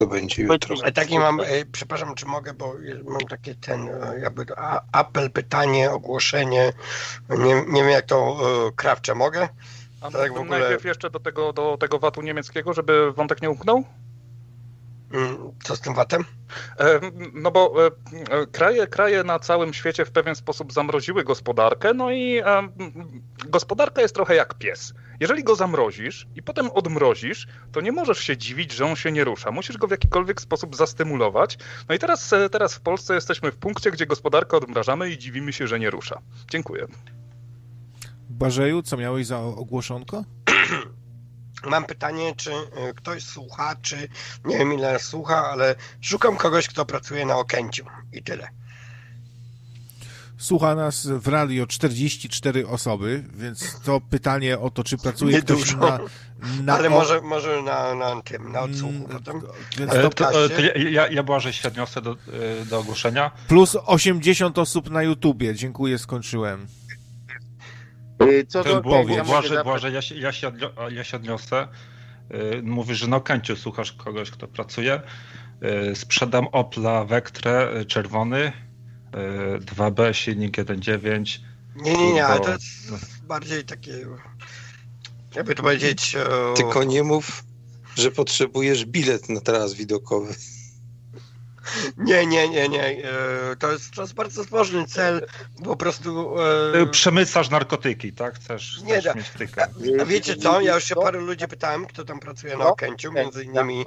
To będzie jutro. Taki mam, przepraszam, czy mogę, bo mam takie jakby apel, pytanie, ogłoszenie. Nie wiem, jak to krawcze mogę. A tak w ogóle... najpierw jeszcze do tego VAT-u niemieckiego, żeby wątek nie umknął? Co z tym VAT-em? No bo kraje na całym świecie w pewien sposób zamroziły gospodarkę, no i gospodarka jest trochę jak pies. Jeżeli go zamrozisz i potem odmrozisz, to nie możesz się dziwić, że on się nie rusza. Musisz go w jakikolwiek sposób zastymulować. No i teraz w Polsce jesteśmy w punkcie, gdzie gospodarkę odmrażamy i dziwimy się, że nie rusza. Dziękuję. Błażeju, co miałeś za ogłoszonko? Mam pytanie, czy ktoś słucha, czy nie wiem ile słucha, ale szukam kogoś, kto pracuje na Okęciu i tyle. Słucha nas w radio 44 osoby, więc to pytanie o to, czy pracuje nie ktoś dużo, ale może na odsłuchu potem. Ja Błażej Świadniosę do ogłoszenia. Plus 80 osób na YouTubie. Dziękuję, skończyłem. Co to Błażej, ja się odniosę. Mówisz, że na Okęciu słuchasz kogoś, kto pracuje. Sprzedam Opla Vectre czerwony, 2B, silnik 1.9. Nie, ale to jest bardziej takie, jakby to powiedzieć... Tylko nie mów, że potrzebujesz bilet na teraz widokowy. Nie. To jest bardzo zbożny cel. Po prostu... Przemycasz narkotyki, tak? Chcesz mieć wtykę. A wiecie co? Ja już się paru ludzi pytałem, kto tam pracuje na Okęciu, między innymi...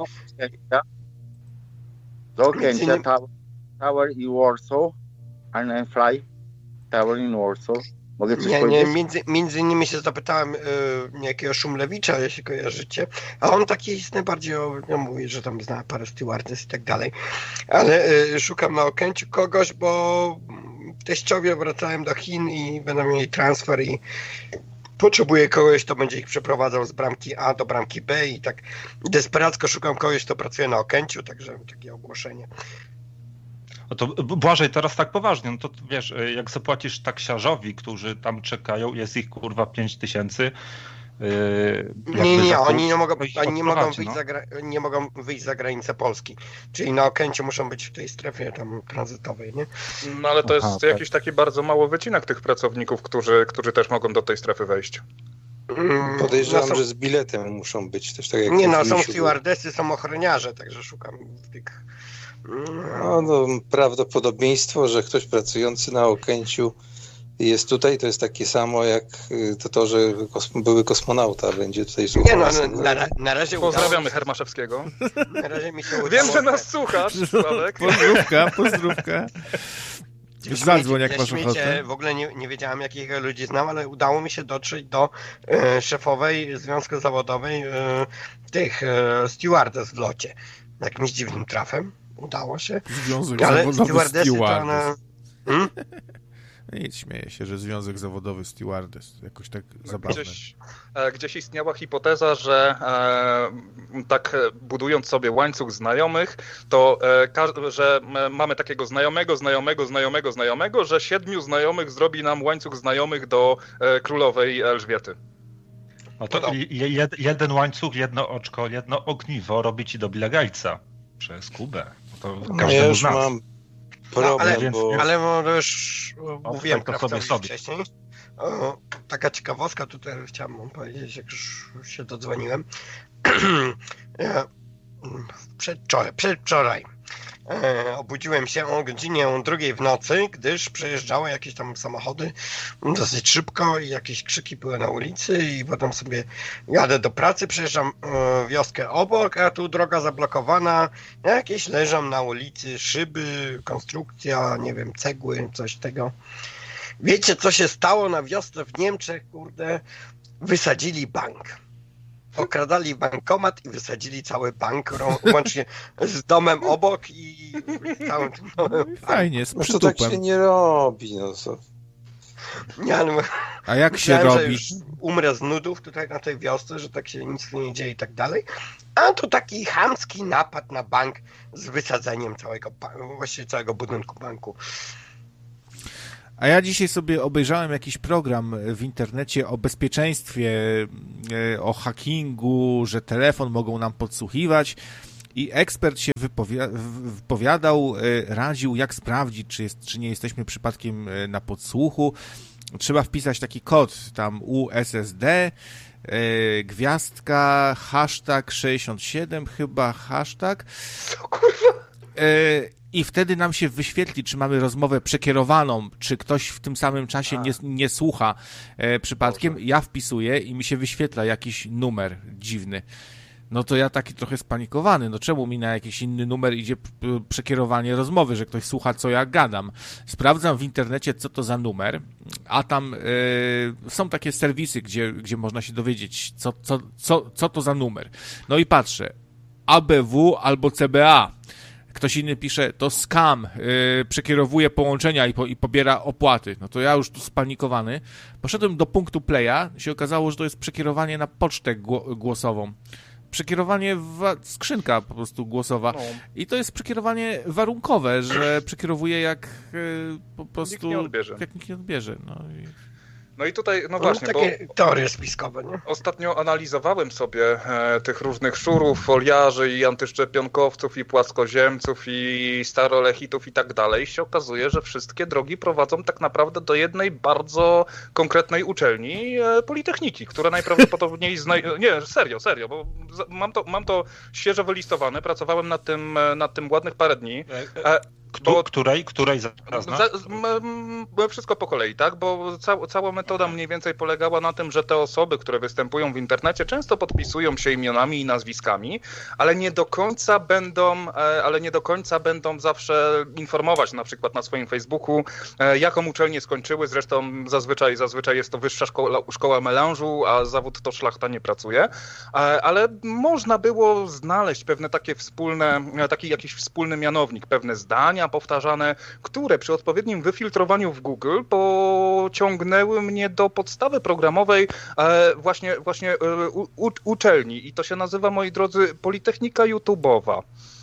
Do Okęcia Tower i Warsaw, and Fly Tower in Warsaw. Mogę coś powiedzieć? Między innymi się zapytałem jakiego Szumlewicza, jeśli kojarzycie, a on taki jest najbardziej, mówi, że tam zna parę stewardess i tak dalej, ale szukam na Okęciu kogoś, bo teściowie wracają do Chin i będą mieli transfer i potrzebuję kogoś, kto będzie ich przeprowadzał z bramki A do bramki B i tak desperacko szukam kogoś, kto pracuje na Okęciu, także takie ogłoszenie. No to Błażej, teraz tak poważnie, no to wiesz, jak zapłacisz taksiarzowi, którzy tam czekają, jest ich kurwa 5000. Nie, oni nie mogą wyjść za granicę Polski. Czyli na Okęciu muszą być w tej strefie tam tranzytowej, nie? No ale to jest jakiś taki bardzo mały wycinek tych pracowników, którzy też mogą do tej strefy wejść. Podejrzewam, że z biletem muszą być też tak jak... Nie, są stewardessy, są ochroniarze, także szukam tych... No, prawdopodobieństwo, że ktoś pracujący na Okęciu jest tutaj, to jest takie samo jak to że były kosmonauta będzie tutaj słuchał. Nie, na razie pozdrawiamy Hermaszewskiego. Na razie mi się udało. Wiem, że nas słuchasz, Sławek. Pozdrówka. Zadzwoń, jak masz ochotę. W ogóle nie wiedziałem, jakich ludzi znam, ale udało mi się dotrzeć do szefowej Związku Zawodowej tych stewardess w locie. Jakimś dziwnym trafem. Udało się. Związek Zawodowy Stewardess. Nic, śmieję się, że Związek Zawodowy Stewardess. Jakoś tak zabawne. Gdzieś istniała hipoteza, że tak budując sobie łańcuch znajomych, to że mamy takiego znajomego, że 7 znajomych zrobi nam łańcuch znajomych do królowej Elżbiety. No to jeden łańcuch, jedno oczko, jedno ogniwo robi ci do Billa Gatesa przez Kubę. To każdemu już mam problem, ale już mówiłem Kraftowi wcześniej. Taka ciekawostka tutaj chciałem powiedzieć, jak już się dodzwoniłem. Przedwczoraj obudziłem się o godzinie 2 w nocy, gdyż przejeżdżały jakieś tam samochody dosyć szybko i jakieś krzyki były na ulicy i potem sobie jadę do pracy, przejeżdżam wioskę obok, a tu droga zablokowana, jakieś leżą na ulicy szyby, konstrukcja, nie wiem, cegły, coś tego. Wiecie, co się stało na wiosce w Niemczech? Kurde, wysadzili bank. Okradali bankomat i wysadzili cały bank, łącznie z domem obok i całym tym domem. Fajnie, z przytupem. To tak się nie robi. No co? A jak się robi? Że umrę z nudów tutaj na tej wiosce, że tak się nic nie dzieje i tak dalej. A tu taki chamski napad na bank z wysadzeniem całego budynku banku. A ja dzisiaj sobie obejrzałem jakiś program w internecie o bezpieczeństwie, o hackingu, że telefon mogą nam podsłuchiwać i ekspert się wypowiadał, radził, jak sprawdzić, czy nie jesteśmy przypadkiem na podsłuchu. Trzeba wpisać taki kod, tam USSD, gwiazdka, hashtag 67 chyba, hashtag. Co kurwa? I wtedy nam się wyświetli, czy mamy rozmowę przekierowaną, czy ktoś w tym samym czasie nie słucha przypadkiem. Ja wpisuję i mi się wyświetla jakiś numer dziwny. No to ja taki trochę spanikowany. No czemu mi na jakiś inny numer idzie przekierowanie rozmowy, że ktoś słucha, co ja gadam. Sprawdzam w internecie, co to za numer, a tam są takie serwisy, gdzie można się dowiedzieć, co to za numer. No i patrzę, ABW albo CBA. Ktoś inny pisze, to scam, przekierowuje połączenia i pobiera opłaty. No to ja już tu spanikowany. Poszedłem do punktu playa, się okazało, że to jest przekierowanie na pocztę głosową. Przekierowanie, skrzynka po prostu głosowa. No. I to jest przekierowanie warunkowe, że przekierowuje jak po prostu... Nikt nie odbierze. Jak nikt nie odbierze. No i tutaj, no właśnie, takie teorie spiskowe, nie? Ostatnio analizowałem sobie tych różnych szurów, foliarzy i antyszczepionkowców i płaskoziemców i starolechitów i tak dalej. Się okazuje, że wszystkie drogi prowadzą tak naprawdę do jednej bardzo konkretnej uczelni, Politechniki, która najprawdopodobniej Nie, serio, bo mam to świeżo wylistowane, pracowałem nad tym ładnych parę dni. Której zaraz? Wszystko po kolei, tak? Bo cała metoda mniej więcej polegała na tym, że te osoby, które występują w internecie, często podpisują się imionami i nazwiskami, ale nie do końca będą zawsze informować, na przykład na swoim Facebooku, jaką uczelnię skończyły. Zresztą zazwyczaj jest to wyższa szkoła melanżu, a zawód to szlachta nie pracuje. Ale można było znaleźć pewne takie jakiś wspólny mianownik, pewne zdania powtarzane, które przy odpowiednim wyfiltrowaniu w Google pociągnęły mnie do podstawy programowej właśnie uczelni. I to się nazywa, moi drodzy, Politechnika YouTube'owa.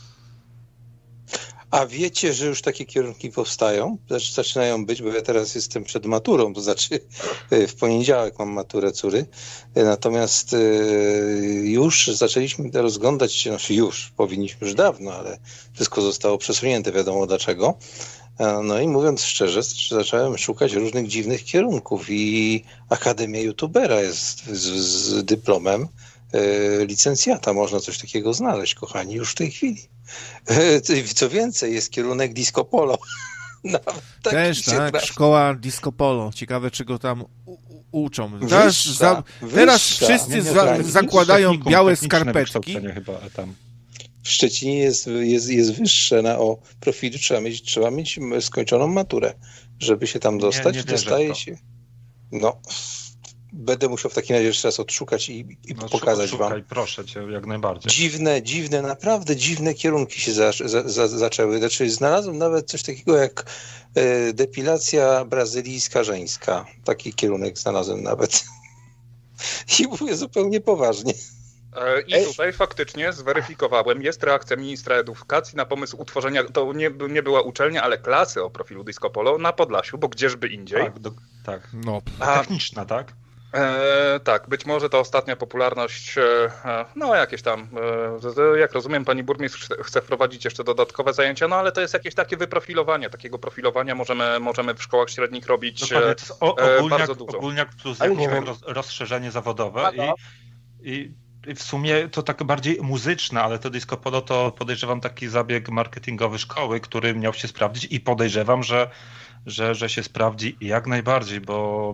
A wiecie, że już takie kierunki powstają? Zaczynają być, bo ja teraz jestem przed maturą, to znaczy w poniedziałek mam maturę córy. Natomiast już zaczęliśmy rozglądać się, powinniśmy już dawno, ale wszystko zostało przesunięte, wiadomo dlaczego. No i mówiąc szczerze, zacząłem szukać różnych dziwnych kierunków i Akademia YouTubera jest z dyplomem licencjata. Można coś takiego znaleźć, kochani, już w tej chwili. Co więcej, jest kierunek disco polo. Też, tak, szkoła disco polo. Ciekawe, czego tam uczą. Teraz wszyscy zakładają białe skarpetki. Chyba, tam. W Szczecinie jest wyższe o profilu. Trzeba mieć skończoną maturę, żeby się tam dostać. Nie dostaje się. No, będę musiał w takim razie jeszcze raz odszukać i pokazać wam. Proszę cię, jak najbardziej. Dziwne, naprawdę dziwne kierunki się zaczęły. Znaczy znalazłem nawet coś takiego jak depilacja brazylijska żeńska. Taki kierunek znalazłem nawet. I mówię zupełnie poważnie. I tutaj faktycznie zweryfikowałem, jest reakcja ministra edukacji na pomysł utworzenia, to nie była uczelnia, ale klasy o profilu disco polo na Podlasiu, bo gdzieżby indziej. Tak. No, techniczna, tak? Tak, być może to ostatnia popularność, jakieś tam, jak rozumiem, pani burmistrz chce wprowadzić jeszcze dodatkowe zajęcia, no ale to jest jakieś takie wyprofilowanie, takiego profilowania możemy w szkołach średnich robić bardzo dużo. Ogólniak plus jakieś rozszerzenie zawodowe i w sumie to tak bardziej muzyczne, ale to disco polo to podejrzewam taki zabieg marketingowy szkoły, który miał się sprawdzić i podejrzewam, że się sprawdzi jak najbardziej, bo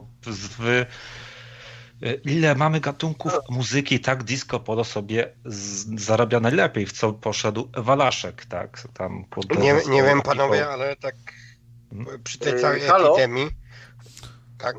ile mamy gatunków muzyki, tak disco polo sobie zarabia najlepiej, w co poszedł Walaszek, tak? Tam nie wiem panowie, ale tak przy tej całej epidemii. Tak.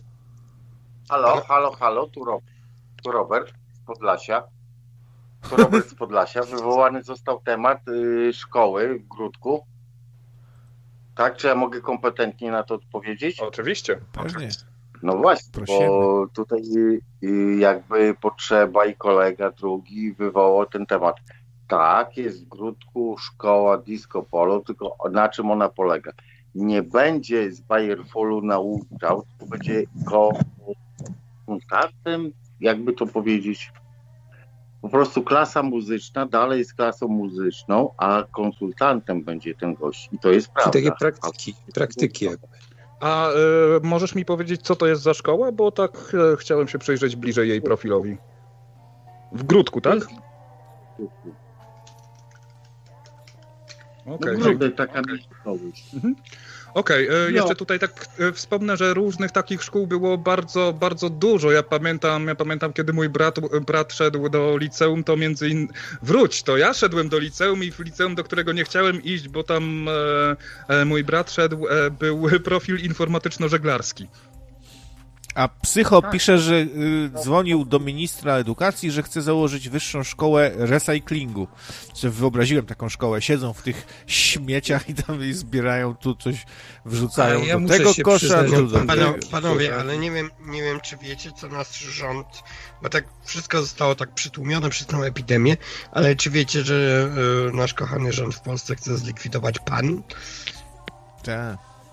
Halo, tu Robert z Podlasia. Robert z Podlasia. Wywołany został temat szkoły w Gródku. Tak? Czy ja mogę kompetentnie na to odpowiedzieć? Oczywiście. Pewnie. No właśnie, bo tutaj jakby potrzeba i kolega drugi wywołał ten temat. Tak, jest w Gródku szkoła disco polo, tylko na czym ona polega? Nie będzie z Bayerfolu nauczał, to będzie kontaktem, jakby to powiedzieć, Po prostu klasa muzyczna dalej jest klasą muzyczną, a konsultantem będzie ten gość. I to jest prawda. Czyli takie praktyki jakby. A możesz mi powiedzieć, co to jest za szkoła? Bo tak chciałem się przyjrzeć bliżej jej profilowi. W Gródku, tak? Okay. No, taka Okej, jeszcze tutaj tak wspomnę, że różnych takich szkół było bardzo, bardzo dużo. Ja pamiętam, kiedy mój brat szedł do liceum, to to ja szedłem do liceum i w liceum, do którego nie chciałem iść, bo tam mój brat szedł, był profil informatyczno-żeglarski. A Psycho pisze, że dzwonił do ministra edukacji, że chce założyć wyższą szkołę recyklingu. Że wyobraziłem taką szkołę. Siedzą w tych śmieciach i tam zbierają, tu coś wrzucają do tego kosza. Panowie, ale nie wiem, czy wiecie, co nasz rząd, bo tak wszystko zostało tak przytłumione przez tą epidemię, ale czy wiecie, że nasz kochany rząd w Polsce chce zlikwidować PAN? Tak.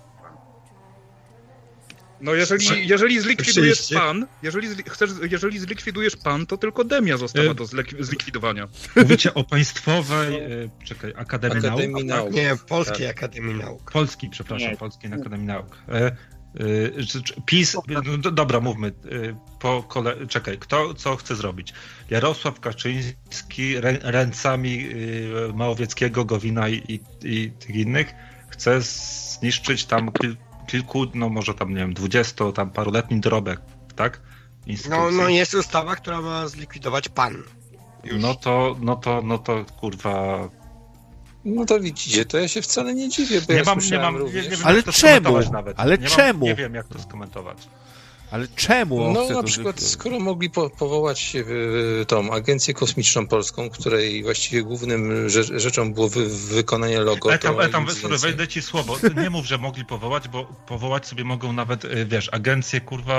No jeżeli zlikwidujesz PAN, jeżeli zlikwidujesz PAN, to tylko Demia została do zlikwidowania. Mówicie o państwowej, Akademii Nauk? Nie, Polskiej Akademii Nauk. Polskiej Akademii Nauk. PiS, no dobra, mówmy, kto co chce zrobić? Jarosław Kaczyński ręcami Małowieckiego, Gowina i tych innych chce zniszczyć tam kilku, no może tam, nie wiem, 20 tam paruletni dorobek, tak? No jest ustawa, która ma zlikwidować PAN. Już. No to kurwa. No to widzicie, to ja się wcale nie dziwię, bo nie wiem, ale czemu? Nie wiem, jak to skomentować. Ale czemu? No na przykład, skoro mogli powołać tą Agencję Kosmiczną Polską, której właściwie głównym rzeczą było wykonanie logo. Wejdę ci słowo. Nie mów, że mogli powołać, bo powołać sobie mogą nawet, agencję, kurwa,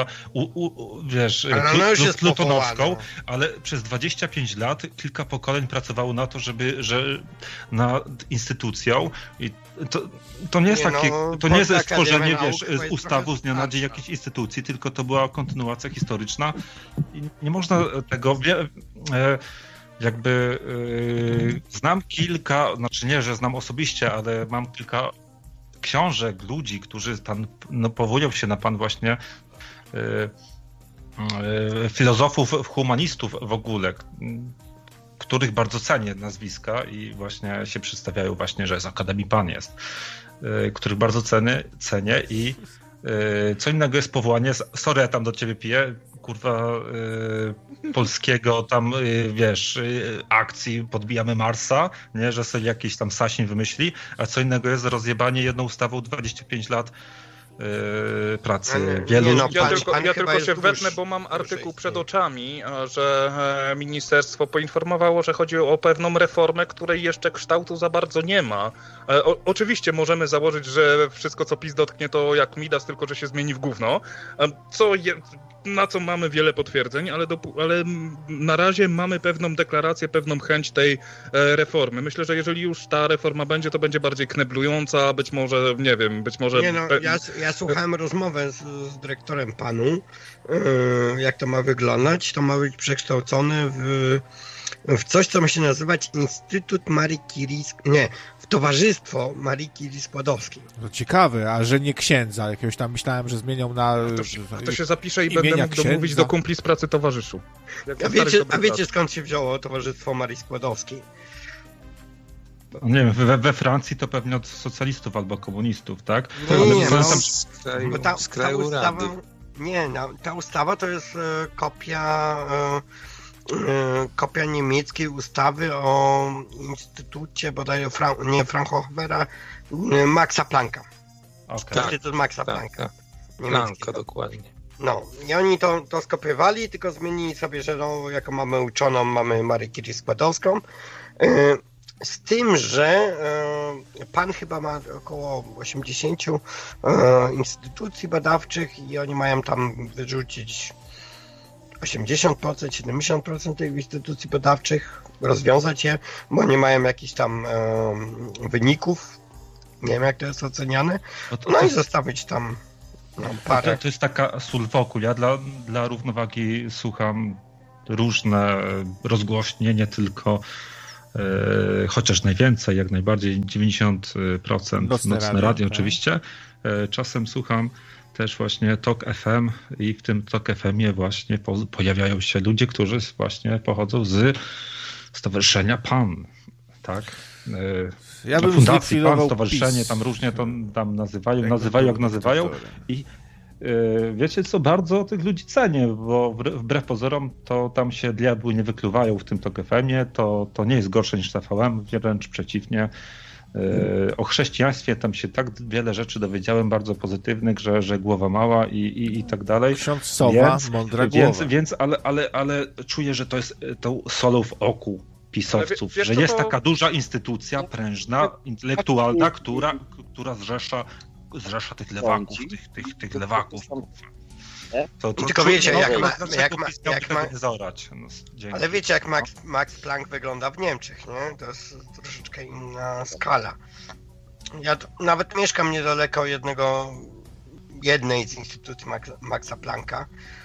plutonowską, ale przez 25 lat kilka pokoleń pracowało na to, nad instytucją i to nie jest takie, to nie jest stworzenie, ustawy z dnia na dzień jakiejś instytucji, tylko to była kontynuacja historyczna i nie można tego znam kilka, znaczy nie, że znam osobiście, ale mam kilka książek ludzi, którzy tam powołują się na pan właśnie filozofów, humanistów w ogóle, których bardzo cenię nazwiska i właśnie się przedstawiają właśnie, że z Akademii PAN jest, których bardzo cenię i co innego jest powołanie, sorry, ja tam do ciebie piję, kurwa, polskiego tam, akcji Podbijamy Marsa, nie, że sobie jakiś tam Sasin wymyśli, a co innego jest rozjebanie jedną ustawą 25 lat pracy. Ja tylko się wetnę, bo mam artykuł przed oczami, że ministerstwo poinformowało, że chodzi o pewną reformę, której jeszcze kształtu za bardzo nie ma. Oczywiście możemy założyć, że wszystko, co PiS dotknie, to jak Midas, tylko że się zmieni w gówno, na co mamy wiele potwierdzeń, ale na razie mamy pewną deklarację, pewną chęć tej reformy. Myślę, że jeżeli już ta reforma będzie, to będzie bardziej kneblująca, być może, nie wiem, Ja słuchałem rozmowę z dyrektorem PAN-u, jak to ma wyglądać. To ma być przekształcone w coś, co ma się nazywać Instytut Marii Curie, w Towarzystwo Marii Curie Skłodowskiej. To ciekawe, a że nie księdza jakiegoś tam, myślałem, że zmienią na... To się zapisze i będę mógł domówić do kumpli z pracy towarzyszu. A wiecie skąd się wzięło Towarzystwo Marii Skłodowskiej? Nie wiem, we Francji to pewnie od socjalistów albo komunistów, tak? Z kraju Rady. Ta ustawa to jest kopia niemieckiej ustawy o Instytucie bodaj Fraunhofera, Maxa Plancka. Okay. Instytut Maxa Plancka. Plancka, dokładnie. No, i oni to skopiowali, tylko zmienili sobie, że jako mamy uczoną, mamy Marię Curie Skłodowską. Z tym, że PAN chyba ma około 80 instytucji badawczych i oni mają tam wyrzucić 80%, 70% tych instytucji badawczych, rozwiązać je, bo nie mają jakichś tam wyników, nie wiem jak to jest oceniane, i zostawić tam parę. To jest taka sól wokół. Ja dla równowagi słucham różne rozgłośnie, nie tylko chociaż najwięcej, jak najbardziej 90% nocne radio oczywiście. Czasem słucham też właśnie Tok FM i w tym Tok FM-ie właśnie pojawiają się ludzie, którzy właśnie pochodzą z Stowarzyszenia PAN, tak? Ja bym Fundacji PAN, stowarzyszenie, tam różnie to tam nazywają jak nazywają i wiecie co, bardzo tych ludzi cenię, bo wbrew pozorom to tam się diabły nie wykluwają w tym Tok FM-ie, to nie jest gorsze niż TVN, wręcz przeciwnie. O chrześcijaństwie tam się tak wiele rzeczy dowiedziałem, bardzo pozytywnych, że głowa mała i tak dalej. Ksiądz Sowa, mądra głowa. Więc ale czuję, że to jest tą solą w oku pisowców, że jest taka duża instytucja prężna, intelektualna, która zrzesza tych lewaków, tych lewaków. Tylko wiecie, ale wiecie, jak Max Planck wygląda w Niemczech, nie? To jest troszeczkę inna skala. Ja nawet mieszkam niedaleko jednej z instytucji Maxa Plancka.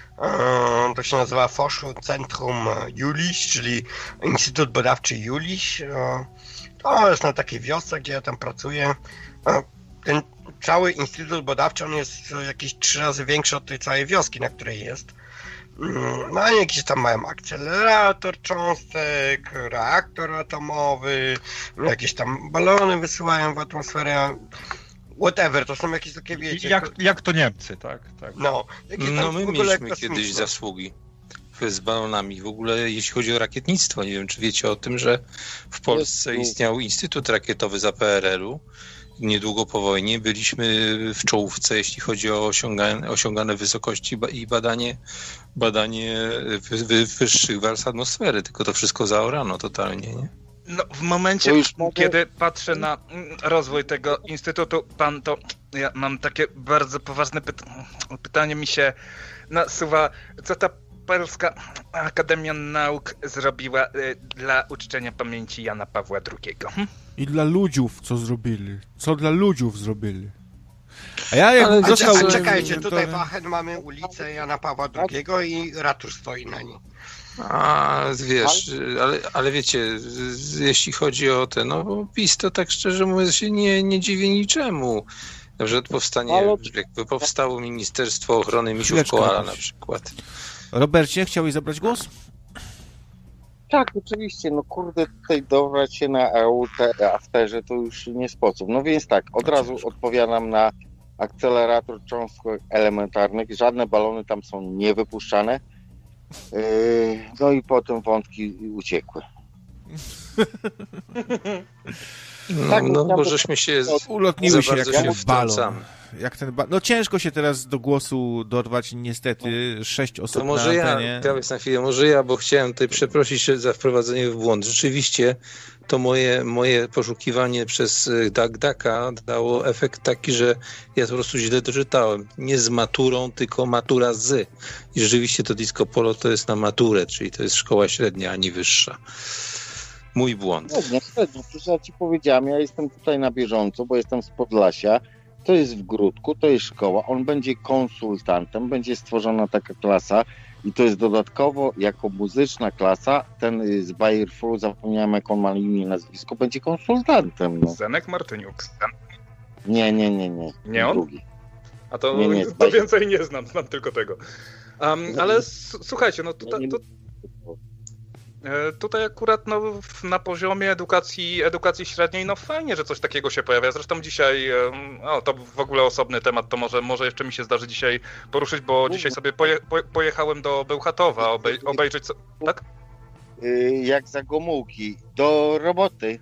To się nazywa Forschungszentrum Jülich, czyli Instytut Badawczy Jülich. To jest na takiej wiosce, gdzie ja tam pracuję. Ten cały instytut badawczy, on jest jakieś 3 razy większy od tej całej wioski, na której jest. No i jakiś tam mają akcelerator cząstek, reaktor atomowy, jakieś tam balony wysyłają w atmosferę. Whatever, to są jakieś takie, wiecie... Jak to Niemcy, tak? No my mieliśmy kiedyś zasługi z balonami. W ogóle jeśli chodzi o rakietnictwo, nie wiem, czy wiecie o tym, że w Polsce istniał Instytut Rakietowy za PRL-u. Niedługo po wojnie byliśmy w czołówce, jeśli chodzi o osiągane wysokości i badanie wyższych warstw atmosfery, tylko to wszystko zaorano totalnie, nie? No, w momencie, kiedy patrzę na rozwój tego instytutu PAN, to ja mam takie bardzo poważne pytanie mi się nasuwa, co ta Polska Akademia Nauk zrobiła dla uczczenia pamięci Jana Pawła II. I dla ludziów co zrobili? Co dla ludziów zrobili? A ja jakbym został... Czekajcie, tutaj w Aachen mamy ulicę Jana Pawła II i ratusz stoi na niej. A wiesz, ale wiecie, jeśli chodzi o te, no PiS to tak szczerze mówiąc się nie dziwi niczemu. Na przykład jakby powstało Ministerstwo Ochrony Misiów Koala na przykład. Robercie, chciałeś zabrać głos? Tak, oczywiście, no kurde, tutaj dobrać się na afterze to już nie sposób. No więc tak, od razu odpowiadam na akcelerator cząstek elementarnych, żadne balony tam są niewypuszczane. No i potem wątki uciekły. Bo żeśmy się ulotniły się jak balon. No ciężko się teraz do głosu dorwać, niestety 6 osób to może na antenie. Na chwilę, bo chciałem tutaj przeprosić za wprowadzenie w błąd. Rzeczywiście to moje poszukiwanie przez DuckDucka dało efekt taki, że ja po prostu źle doczytałem. Nie z maturą, tylko matura z. I rzeczywiście to disco polo to jest na maturę, czyli to jest szkoła średnia, a nie wyższa. Mój błąd. Średnio, przecież ja ci powiedziałem, ja jestem tutaj na bieżąco, bo jestem z Podlasia. To jest w Gródku, to jest szkoła, on będzie konsultantem, będzie stworzona taka klasa i to jest dodatkowo jako muzyczna klasa, ten z Bayerfulu, zapomniałem jak on ma imię i nazwisko, będzie konsultantem. No. Zenek Martyniuk. Nie. Nie on? Drugi. A to więcej nie znam tylko tego. Ale słuchajcie, no tutaj akurat na poziomie edukacji średniej, no fajnie, że coś takiego się pojawia. Zresztą dzisiaj, to w ogóle osobny temat, to może jeszcze mi się zdarzy dzisiaj poruszyć, bo dzisiaj sobie pojechałem do Bełchatowa obejrzeć... Tak? Jak za Gomułki. Do roboty.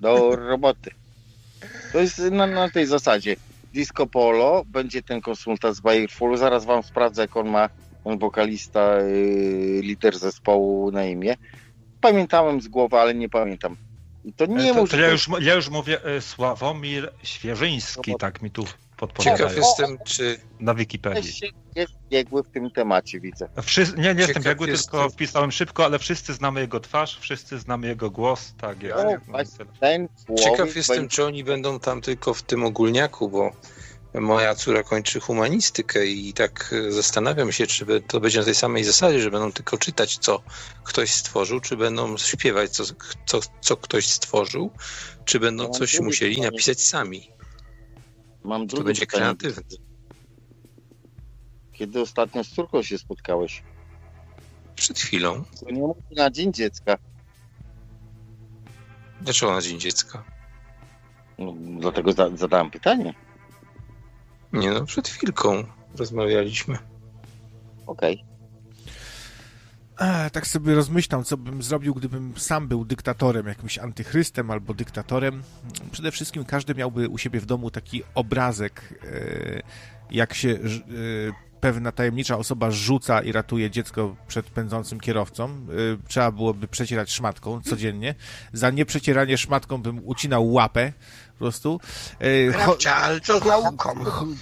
To jest na tej zasadzie. Disco polo, będzie ten konsultant z Bayerfulu, zaraz wam sprawdzę, jak on ma, ten wokalista, lider zespołu na imię. Pamiętałem z głowy, ale nie pamiętam. I to nie to ja już mówię Sławomir Świeżyński, tak mi tu podpowiadają. Ciekaw jestem, czy... Na Wikipedii. Jest biegły w tym temacie, widzę. Nie jestem biegły, tylko wpisałem szybko, ale wszyscy znamy jego twarz, wszyscy znamy jego głos. Tak jest. Ciekaw jestem, czy oni będą tam tylko w tym ogólniaku, bo moja córa kończy humanistykę i tak zastanawiam się, czy to będzie na tej samej zasadzie, że będą tylko czytać, co ktoś stworzył, czy będą śpiewać, co ktoś stworzył, czy będą coś musieli napisać sami. Mam drugie to będzie pytanie. kreatywne. Kiedy ostatnio z córką się spotkałeś? Przed chwilą. To nie mówię na Dzień Dziecka. Dlaczego na Dzień Dziecka? No, dlatego zadałem pytanie. Nie no, przed chwilką rozmawialiśmy. Okej. Tak sobie rozmyślam, co bym zrobił, gdybym sam był dyktatorem, jakimś antychrystem albo dyktatorem. Przede wszystkim każdy miałby u siebie w domu taki obrazek, jak się pewna tajemnicza osoba rzuca i ratuje dziecko przed pędzącym kierowcą. Trzeba byłoby przecierać szmatką codziennie. Za nieprzecieranie szmatką bym ucinał łapę po prostu. Ale co z nauką?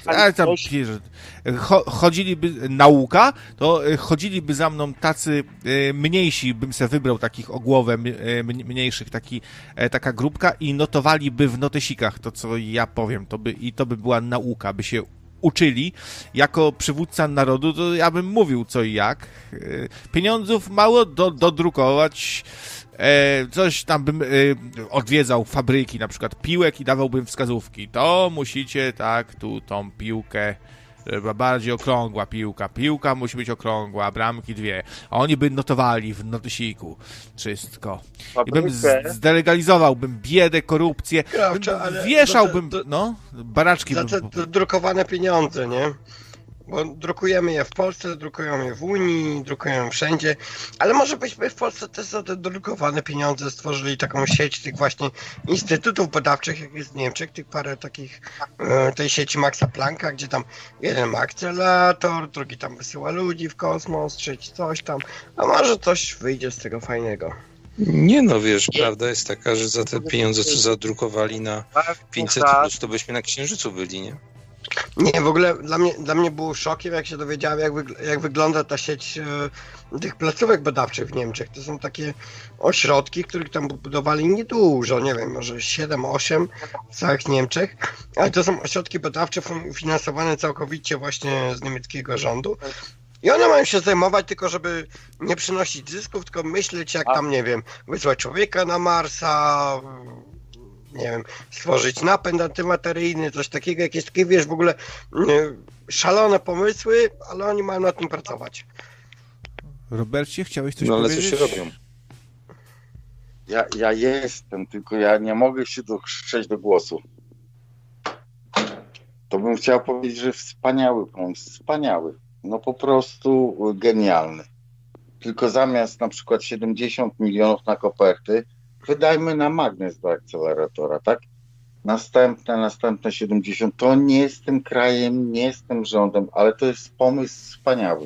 Chodziliby nauka, to chodziliby za mną tacy mniejsi, bym se wybrał takich o głowę mniejszych, taka grupka i notowaliby w notesikach to, co ja powiem. To by była nauka, by się uczyli. Jako przywódca narodu, to ja bym mówił co i jak. Pieniądzów mało dodrukować. Coś tam bym odwiedzał fabryki, na przykład piłek i dawałbym wskazówki. To musicie tu tą piłkę, bardziej okrągła piłka musi być okrągła, bramki 2. A oni by notowali w notesiku wszystko. I bym zdelegalizowałbym biedę, korupcję, wieszałbym, baraczki. Za te drukowane pieniądze, nie? Bo drukujemy je w Polsce, drukują je w Unii, drukują wszędzie, ale może byśmy w Polsce też za te drukowane pieniądze stworzyli taką sieć tych właśnie instytutów badawczych, jak jest w Niemczech, tych parę takich, tej sieci Maxa Plancka, gdzie tam jeden ma akcelerator, drugi tam wysyła ludzi w kosmos, trzeci coś tam, a może coś wyjdzie z tego fajnego. Nie no, wiesz, prawda jest taka, że za te pieniądze, co zadrukowali na 500 plus, to byśmy na Księżycu byli, nie? Nie, w ogóle dla mnie było szokiem, jak się dowiedziałem, jak wygląda ta sieć tych placówek badawczych w Niemczech. To są takie ośrodki, których tam budowali niedużo, nie wiem, może 7-8 w całych Niemczech, ale to są ośrodki badawcze finansowane całkowicie właśnie z niemieckiego rządu. I one mają się zajmować tylko, żeby nie przynosić zysków, tylko myśleć, jak tam, nie wiem, wysłać człowieka na Marsa, nie wiem, stworzyć napęd antymateryjny, coś takiego, jakieś takie, wiesz, w ogóle szalone pomysły, ale oni mają nad tym pracować. Robercie, chciałeś coś Ale powiedzieć? co się robią? Ja jestem, tylko ja nie mogę się dokrzyczeć do głosu. To bym chciał powiedzieć, że wspaniały pomysł, wspaniały. No po prostu genialny. Tylko zamiast na przykład 70 milionów na koperty, wydajmy na magnes do akceleratora, tak? Następne 70. To nie jest tym krajem, nie jest tym rządem, ale to jest pomysł wspaniały.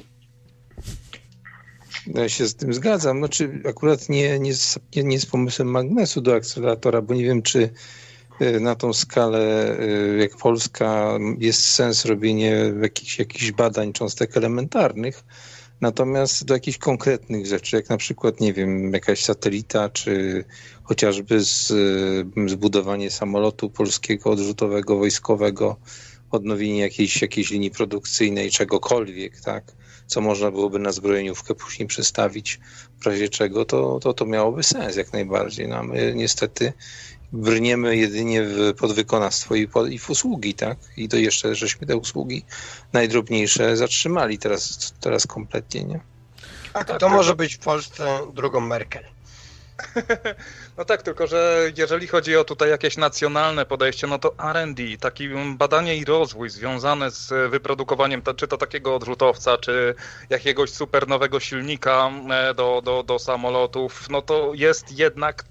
Ja się z tym zgadzam. Znaczy akurat nie z pomysłem magnesu do akceleratora, bo nie wiem, czy na tą skalę jak Polska jest sens robienie jakichś badań cząstek elementarnych, natomiast do jakichś konkretnych rzeczy, jak na przykład, nie wiem, jakaś satelita, czy chociażby zbudowanie samolotu polskiego odrzutowego, wojskowego, odnowienie jakiejś linii produkcyjnej, czegokolwiek, tak, co można byłoby na zbrojeniówkę później przestawić, w razie czego to miałoby sens jak najbardziej. No, my niestety brniemy jedynie w podwykonawstwo i w usługi, tak? I to jeszcze, żeśmy te usługi najdrobniejsze zatrzymali teraz kompletnie, nie? Tak, to może być w Polsce drugą Merkel. No tak, tylko że jeżeli chodzi o tutaj jakieś nacjonalne podejście, no to R&D, takie badanie i rozwój związane z wyprodukowaniem czy to takiego odrzutowca, czy jakiegoś super nowego silnika do samolotów, no to jest jednak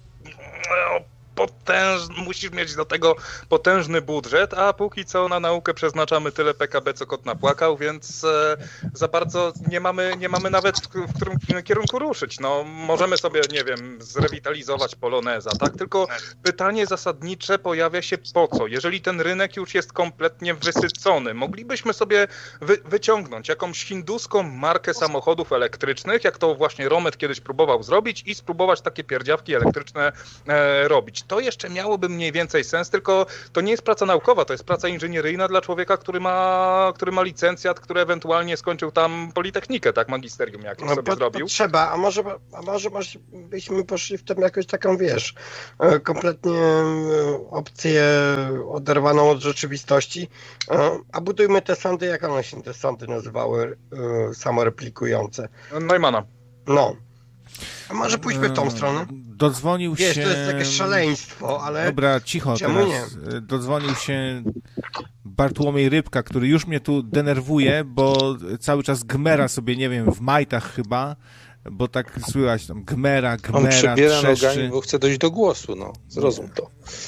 musisz mieć do tego potężny budżet, a póki co na naukę przeznaczamy tyle PKB, co kot napłakał, więc za bardzo nie mamy nawet w którym kierunku ruszyć. No, możemy sobie, nie wiem, zrewitalizować poloneza, tak? Tylko pytanie zasadnicze pojawia się po co? Jeżeli ten rynek już jest kompletnie wysycony, moglibyśmy sobie wyciągnąć jakąś hinduską markę samochodów elektrycznych, jak to właśnie Romet kiedyś próbował zrobić i spróbować takie pierdziawki elektryczne robić. zrobić, to jeszcze miałoby mniej więcej sens, tylko to nie jest praca naukowa, to jest praca inżynieryjna dla człowieka, który ma licencjat, który ewentualnie skończył tam politechnikę, tak, magisterium jakieś sobie zrobił. Trzeba, a może byśmy poszli w tym jakąś taką, wiesz, kompletnie opcję oderwaną od rzeczywistości, a budujmy te sądy, jak one się te sądy nazywały, samoreplikujące. Neumana. No. A może pójdźmy w tą stronę? Dodzwonił Wiesz, się... to jest jakieś szaleństwo, ale... Dobra, cicho czemu teraz. Nie? Dodzwonił się Bartłomiej Rybka, który już mnie tu denerwuje, bo cały czas gmera sobie, nie wiem, w majtach chyba, bo tak słychać tam gmera, On przebiera trzeszczy. nogami, bo chce dojść do głosu, no. Zrozum to.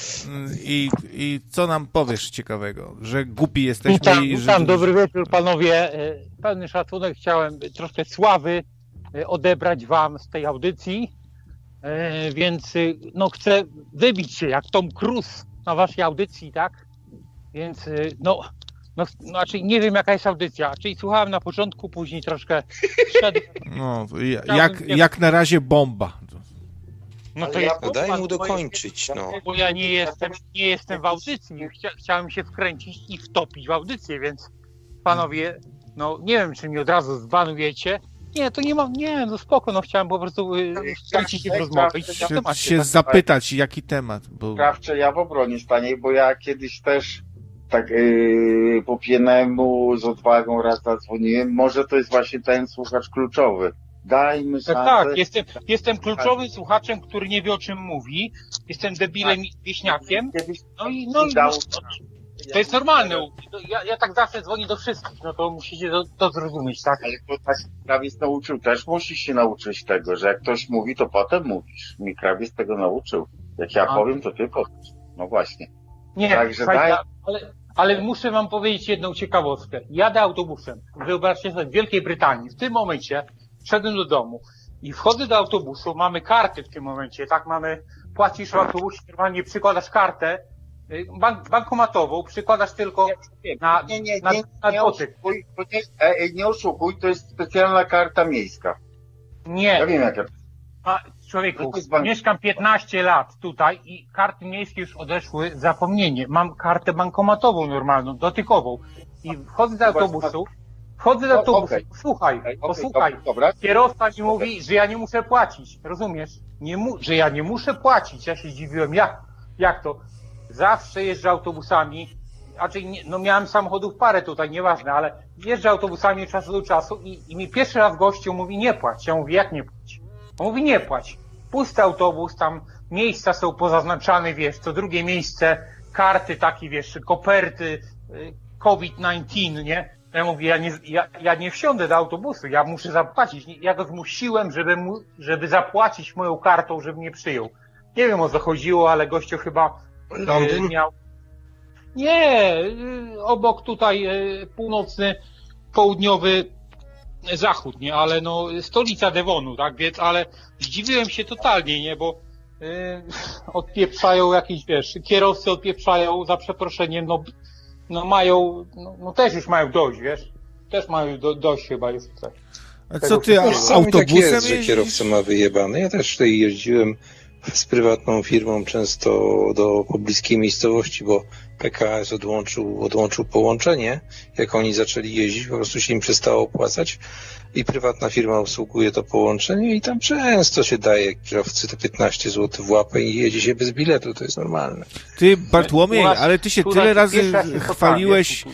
I co nam powiesz ciekawego? Że głupi jesteśmy Witam, dobry wieczór panowie. Pełny szacunek, chciałem troszkę sławy odebrać wam z tej audycji, więc no chcę wybić się jak Tom Cruise na waszej audycji, tak? Więc znaczy nie wiem jaka jest audycja, czyli słuchałem na początku, później troszkę wszedłem. No, jak na razie bomba. No to daj mu dokończyć, no. Bo ja nie jestem w audycji, chciałem się wkręcić i wtopić w audycję, więc panowie, no nie wiem czy mi od razu zbanujecie. Nie, to nie mam, no spoko, no chciałem po prostu wkręcić się w rozmowę. Się zapytać, jaki temat. Bo... Sprawczę, ja w obronie stanie, bo ja kiedyś też tak po pijenemu z odwagą raz zadzwoniłem. Może to jest właśnie ten słuchacz kluczowy. Dajmy szansę. Tak, jestem kluczowym słuchaczem, który nie wie o czym mówi. Jestem debilem i wieśniakiem. No i to jest normalne. Ja tak zawsze dzwonię do wszystkich, no to musicie to zrozumieć, tak? Ale Krawiec nauczył, też musisz się nauczyć tego, że jak ktoś mówi, to potem mówisz. Mi Krawiec tego nauczył. Jak ja powiem, to ty powiesz. No właśnie. Nie, także ale muszę wam powiedzieć jedną ciekawostkę. Jadę autobusem, wyobraźcie sobie, w Wielkiej Brytanii. W tym momencie szedłem do domu i wchodzę do autobusu, mamy karty w tym momencie, tak? Płacisz w autobusie, normalnie przykładasz kartę, bankomatową, przykładasz tylko na dotyk. Nie oszukuj, to jest specjalna karta miejska. Nie. Ja wiem jaka. Człowieku, mieszkam 15 lat tutaj i karty miejskie już odeszły w zapomnienie. Mam kartę bankomatową normalną, dotykową i wchodzę do autobusu, posłuchaj, kierowca mi mówi, że ja nie muszę płacić, rozumiesz? Że ja nie muszę płacić, ja się zdziwiłem, jak to? Zawsze jeżdżę autobusami, miałem samochodów parę tutaj, nieważne, ale jeżdżę autobusami od czasu do czasu i mi pierwszy raz gościu mówi nie płać. Ja mówię, jak nie płać? On mówi nie płać. Pusty autobus, tam miejsca są pozaznaczane, wiesz, co drugie miejsce, karty takie, wiesz, koperty, COVID-19, nie? Ja mówię, ja nie wsiądę do autobusu, ja muszę zapłacić. Ja go zmusiłem, żeby zapłacić moją kartą, żeby mnie przyjął. Nie wiem o co chodziło, ale gościu chyba miał... Nie, obok tutaj północny, południowy zachód, nie, ale no stolica Devonu, tak, więc, ale zdziwiłem się totalnie, nie, bo odpieprzają jakieś, wiesz, kierowcy odpieprzają za przeproszeniem, mają, też już mają dość, wiesz, też mają dość chyba jest. A co ty, autobusem jest, że kierowca ma wyjebane? Ja też tutaj jeździłem z prywatną firmą często do pobliskiej miejscowości, bo PKS odłączył połączenie. Jak oni zaczęli jeździć, po prostu się im przestało opłacać i prywatna firma obsługuje to połączenie i tam często się daje kierowcy te 15 zł w łapę i jedzie się bez biletu, to jest normalne. Ty, Bartłomiej, ale ty się tyle razy chwaliłeś,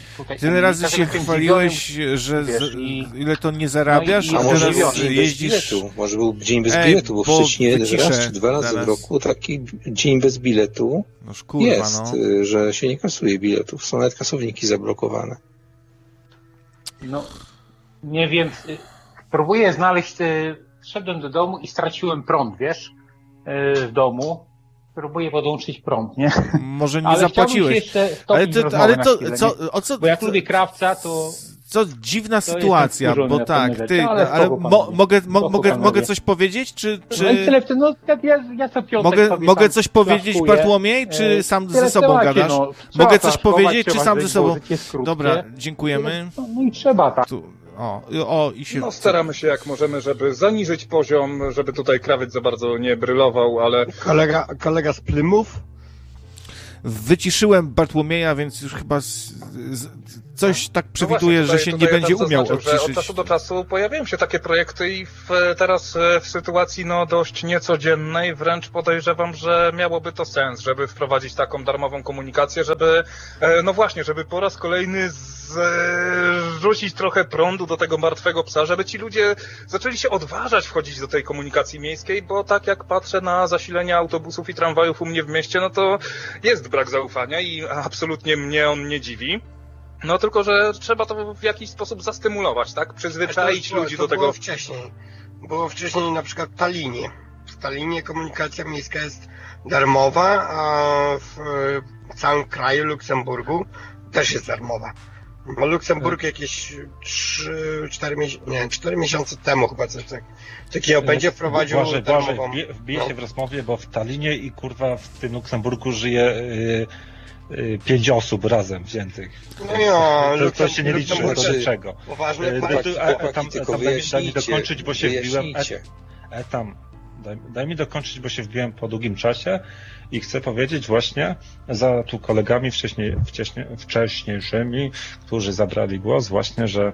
że ile to nie zarabiasz, a może był dzień bez biletu, może był dzień bez biletu, bo w Szczecinie raz czy 2 razy w roku taki dzień bez biletu jest, że się nie kasuje biletów, są nawet kasowniki zablokowane. No, nie wiem, próbuję znaleźć, wszedłem do domu i straciłem prąd, wiesz, w domu. Próbuję podłączyć prąd, nie? Może nie zapłaciłeś. Ale to o co? Bo jak lubię Krawca, to... Co dziwna sytuacja, bo tak, ty, ale mogę coś powiedzieć, czy... Ja co piątek mogę coś powiedzieć, Bartłomiej, czy sam ze sobą gadasz? Mogę coś powiedzieć, czy sam ze sobą... Dobra, dziękujemy. No i trzeba tak. I się... No staramy się jak możemy, żeby zaniżyć poziom, żeby tutaj krawiec za bardzo nie brylował, ale... Kolega z Plymouth? Wyciszyłem Bartłomieja, więc już chyba coś tak przewiduje, że się nie będzie umiał odciszyć. Że od czasu do czasu pojawiają się takie projekty i teraz w sytuacji dość niecodziennej wręcz podejrzewam, że miałoby to sens, żeby wprowadzić taką darmową komunikację, żeby żeby po raz kolejny zrzucić trochę prądu do tego martwego psa, żeby ci ludzie zaczęli się odważać wchodzić do tej komunikacji miejskiej, bo tak jak patrzę na zasilenie autobusów i tramwajów u mnie w mieście, no to jest brak zaufania i absolutnie mnie on nie dziwi. No tylko, że trzeba to w jakiś sposób zastymulować, tak? Przyzwyczaić ludzi do tego. Było wcześniej na przykład w Tallinie. W Tallinie komunikacja miejska jest darmowa, a w całym kraju Luksemburgu też jest darmowa. Bo Luksemburg jakieś 4 miesiące temu chyba coś takiego będzie wprowadził darmową. Wbiję się w rozmowie, bo w Tallinie i kurwa w tym Luksemburgu żyje 5 osób razem wziętych. To się nie liczy do niczego. Daj mi dokończyć, bo się wbiłem. Daj mi dokończyć, bo się wbiłem po długim czasie i chcę powiedzieć właśnie za tu kolegami wcześniejszymi, którzy zabrali głos właśnie, że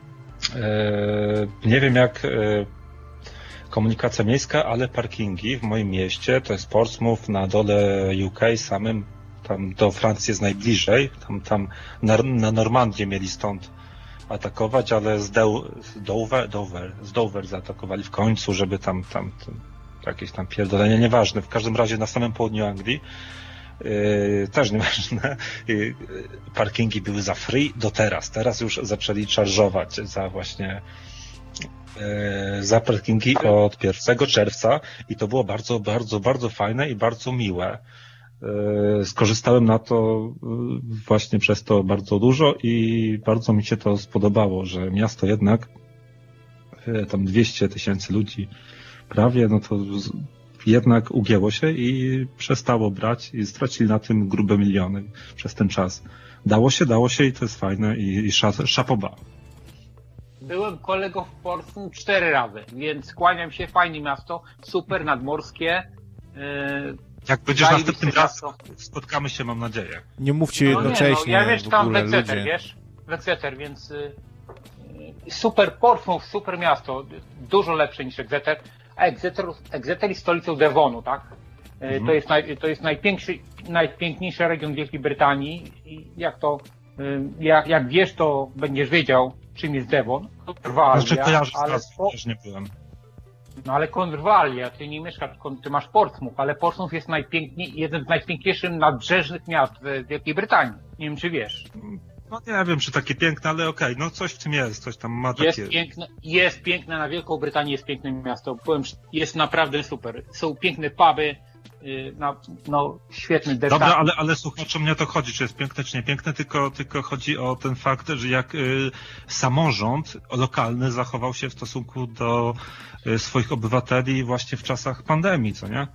nie wiem jak komunikacja miejska, ale parkingi w moim mieście, to jest Portsmouth na dole UK samym, tam do Francji jest najbliżej, tam na Normandię mieli stąd atakować, ale z Dover zaatakowali w końcu, żeby tam jakieś tam pierdolenie, nieważne. W każdym razie na samym południu Anglii też nieważne. Parkingi były za free do teraz. Teraz już zaczęli charge'ować za właśnie za parkingi od 1 czerwca i to było bardzo, bardzo, bardzo fajne i bardzo miłe. Skorzystałem na to właśnie przez to bardzo dużo i bardzo mi się to spodobało, że miasto jednak tam 200 000 ludzi prawie, no to jednak ugięło się i przestało brać i stracili na tym grube miliony przez ten czas. Dało się i to jest fajne i szapoba. Byłem kolegą w Portsmouth 4 razy, więc kłaniam się, fajne miasto, super nadmorskie. Jak będziesz następnym razem, spotkamy się, mam nadzieję. Nie mówcie jednocześnie. Ja wiesz, tam w ogóle ludzie. Exeter, więc super Portsmouth, super miasto, dużo lepsze niż Exeter. A Exeter jest stolicą Devonu, tak? To jest najpiękniejszy region Wielkiej Brytanii i jak wiesz, to będziesz wiedział, czym jest Devon. Konwerwalia, też nie byłem. No ale Konwerwalia, ty nie mieszkasz, ty masz Portsmouth, ale Portsmouth jest jeden z najpiękniejszych nadbrzeżnych miast w Wielkiej Brytanii. Nie wiem, czy wiesz. No nie wiem, czy takie piękne, ale okej, no coś w tym jest, coś tam ma takie... Jest piękne, na Wielką Brytanię jest piękne miasto, jest naprawdę super. Są piękne puby, świetny detal. Dobra, ale słuchaczom nie to chodzi, czy jest piękne, czy nie piękne, tylko chodzi o ten fakt, że jak samorząd lokalny zachował się w stosunku do swoich obywateli właśnie w czasach pandemii, co nie?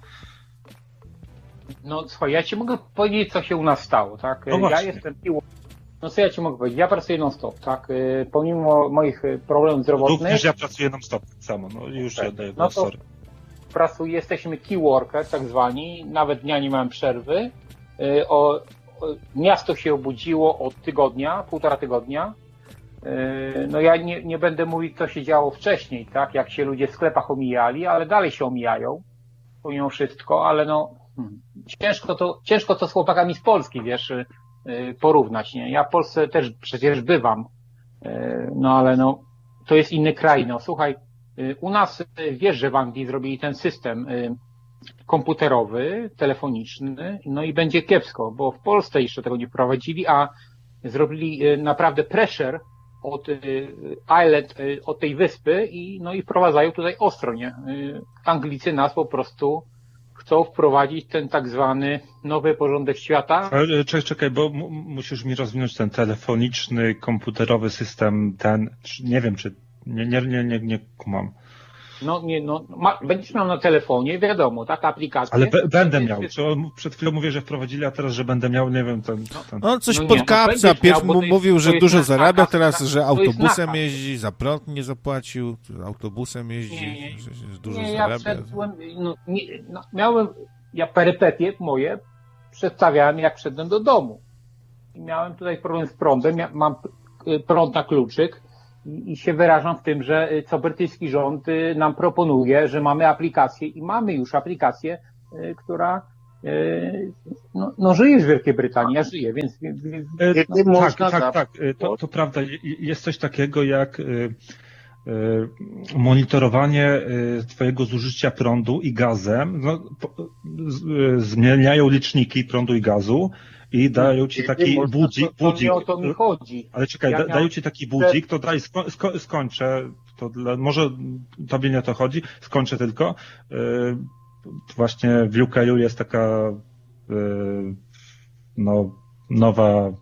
No słuchaj, ja ci mogę powiedzieć, co się u nas stało, tak? No ja jestem No co ja ci mogę powiedzieć? Ja pracuję non-stop, tak? Pomimo moich problemów zdrowotnych... Również ja pracuję non-stop samo, no już tak. oddaję głos, sorry. Jesteśmy key worker, tak zwani, nawet dnia nie mamy przerwy. Miasto się obudziło od tygodnia, 1,5 tygodnia. No ja nie będę mówić, co się działo wcześniej, tak? Jak się ludzie w sklepach omijali, ale dalej się omijają, pomimo wszystko, ale ciężko to z chłopakami z Polski, wiesz, porównać, nie? Ja w Polsce też przecież bywam, ale to jest inny kraj, słuchaj, u nas, wiesz, że w Anglii zrobili ten system komputerowy, telefoniczny, i będzie kiepsko, bo w Polsce jeszcze tego nie wprowadzili, a zrobili naprawdę pressure od tej wyspy i wprowadzają tutaj ostro, nie? Anglicy nas po prostu chcą wprowadzić ten tak zwany nowy porządek świata. Czekaj, bo musisz mi rozwinąć ten telefoniczny, komputerowy system, nie wiem, czy nie kumam. Będziesz miał na telefonie, wiadomo, taka aplikacja. Ale będę miał. Przed chwilą mówię, że wprowadzili, a teraz, że będę miał, nie wiem, coś подкапca. Pierw mówił, że dużo zarabia, teraz, że autobusem jeździ, za prąd nie zapłacił, autobusem jeździ, że dużo zarabia. Ja perypetie moje przedstawiałem, jak wszedłem do domu. I miałem tutaj problem z prądem, mam prąd na kluczyk i się wyrażam w tym, że co brytyjski rząd nam proponuje, że mamy aplikację i mamy już aplikację, która żyjesz w Wielkiej Brytanii, ja żyję, więc... Tak, to prawda. Jest coś takiego jak monitorowanie twojego zużycia prądu i gazem. Zmieniają liczniki prądu i gazu i dają ci taki budzik. Nie o to mi chodzi. Ale czekaj, dają ci taki budzik, to daj, skończę. Może tobie nie o to chodzi, skończę tylko. Właśnie w UK jest taka nowa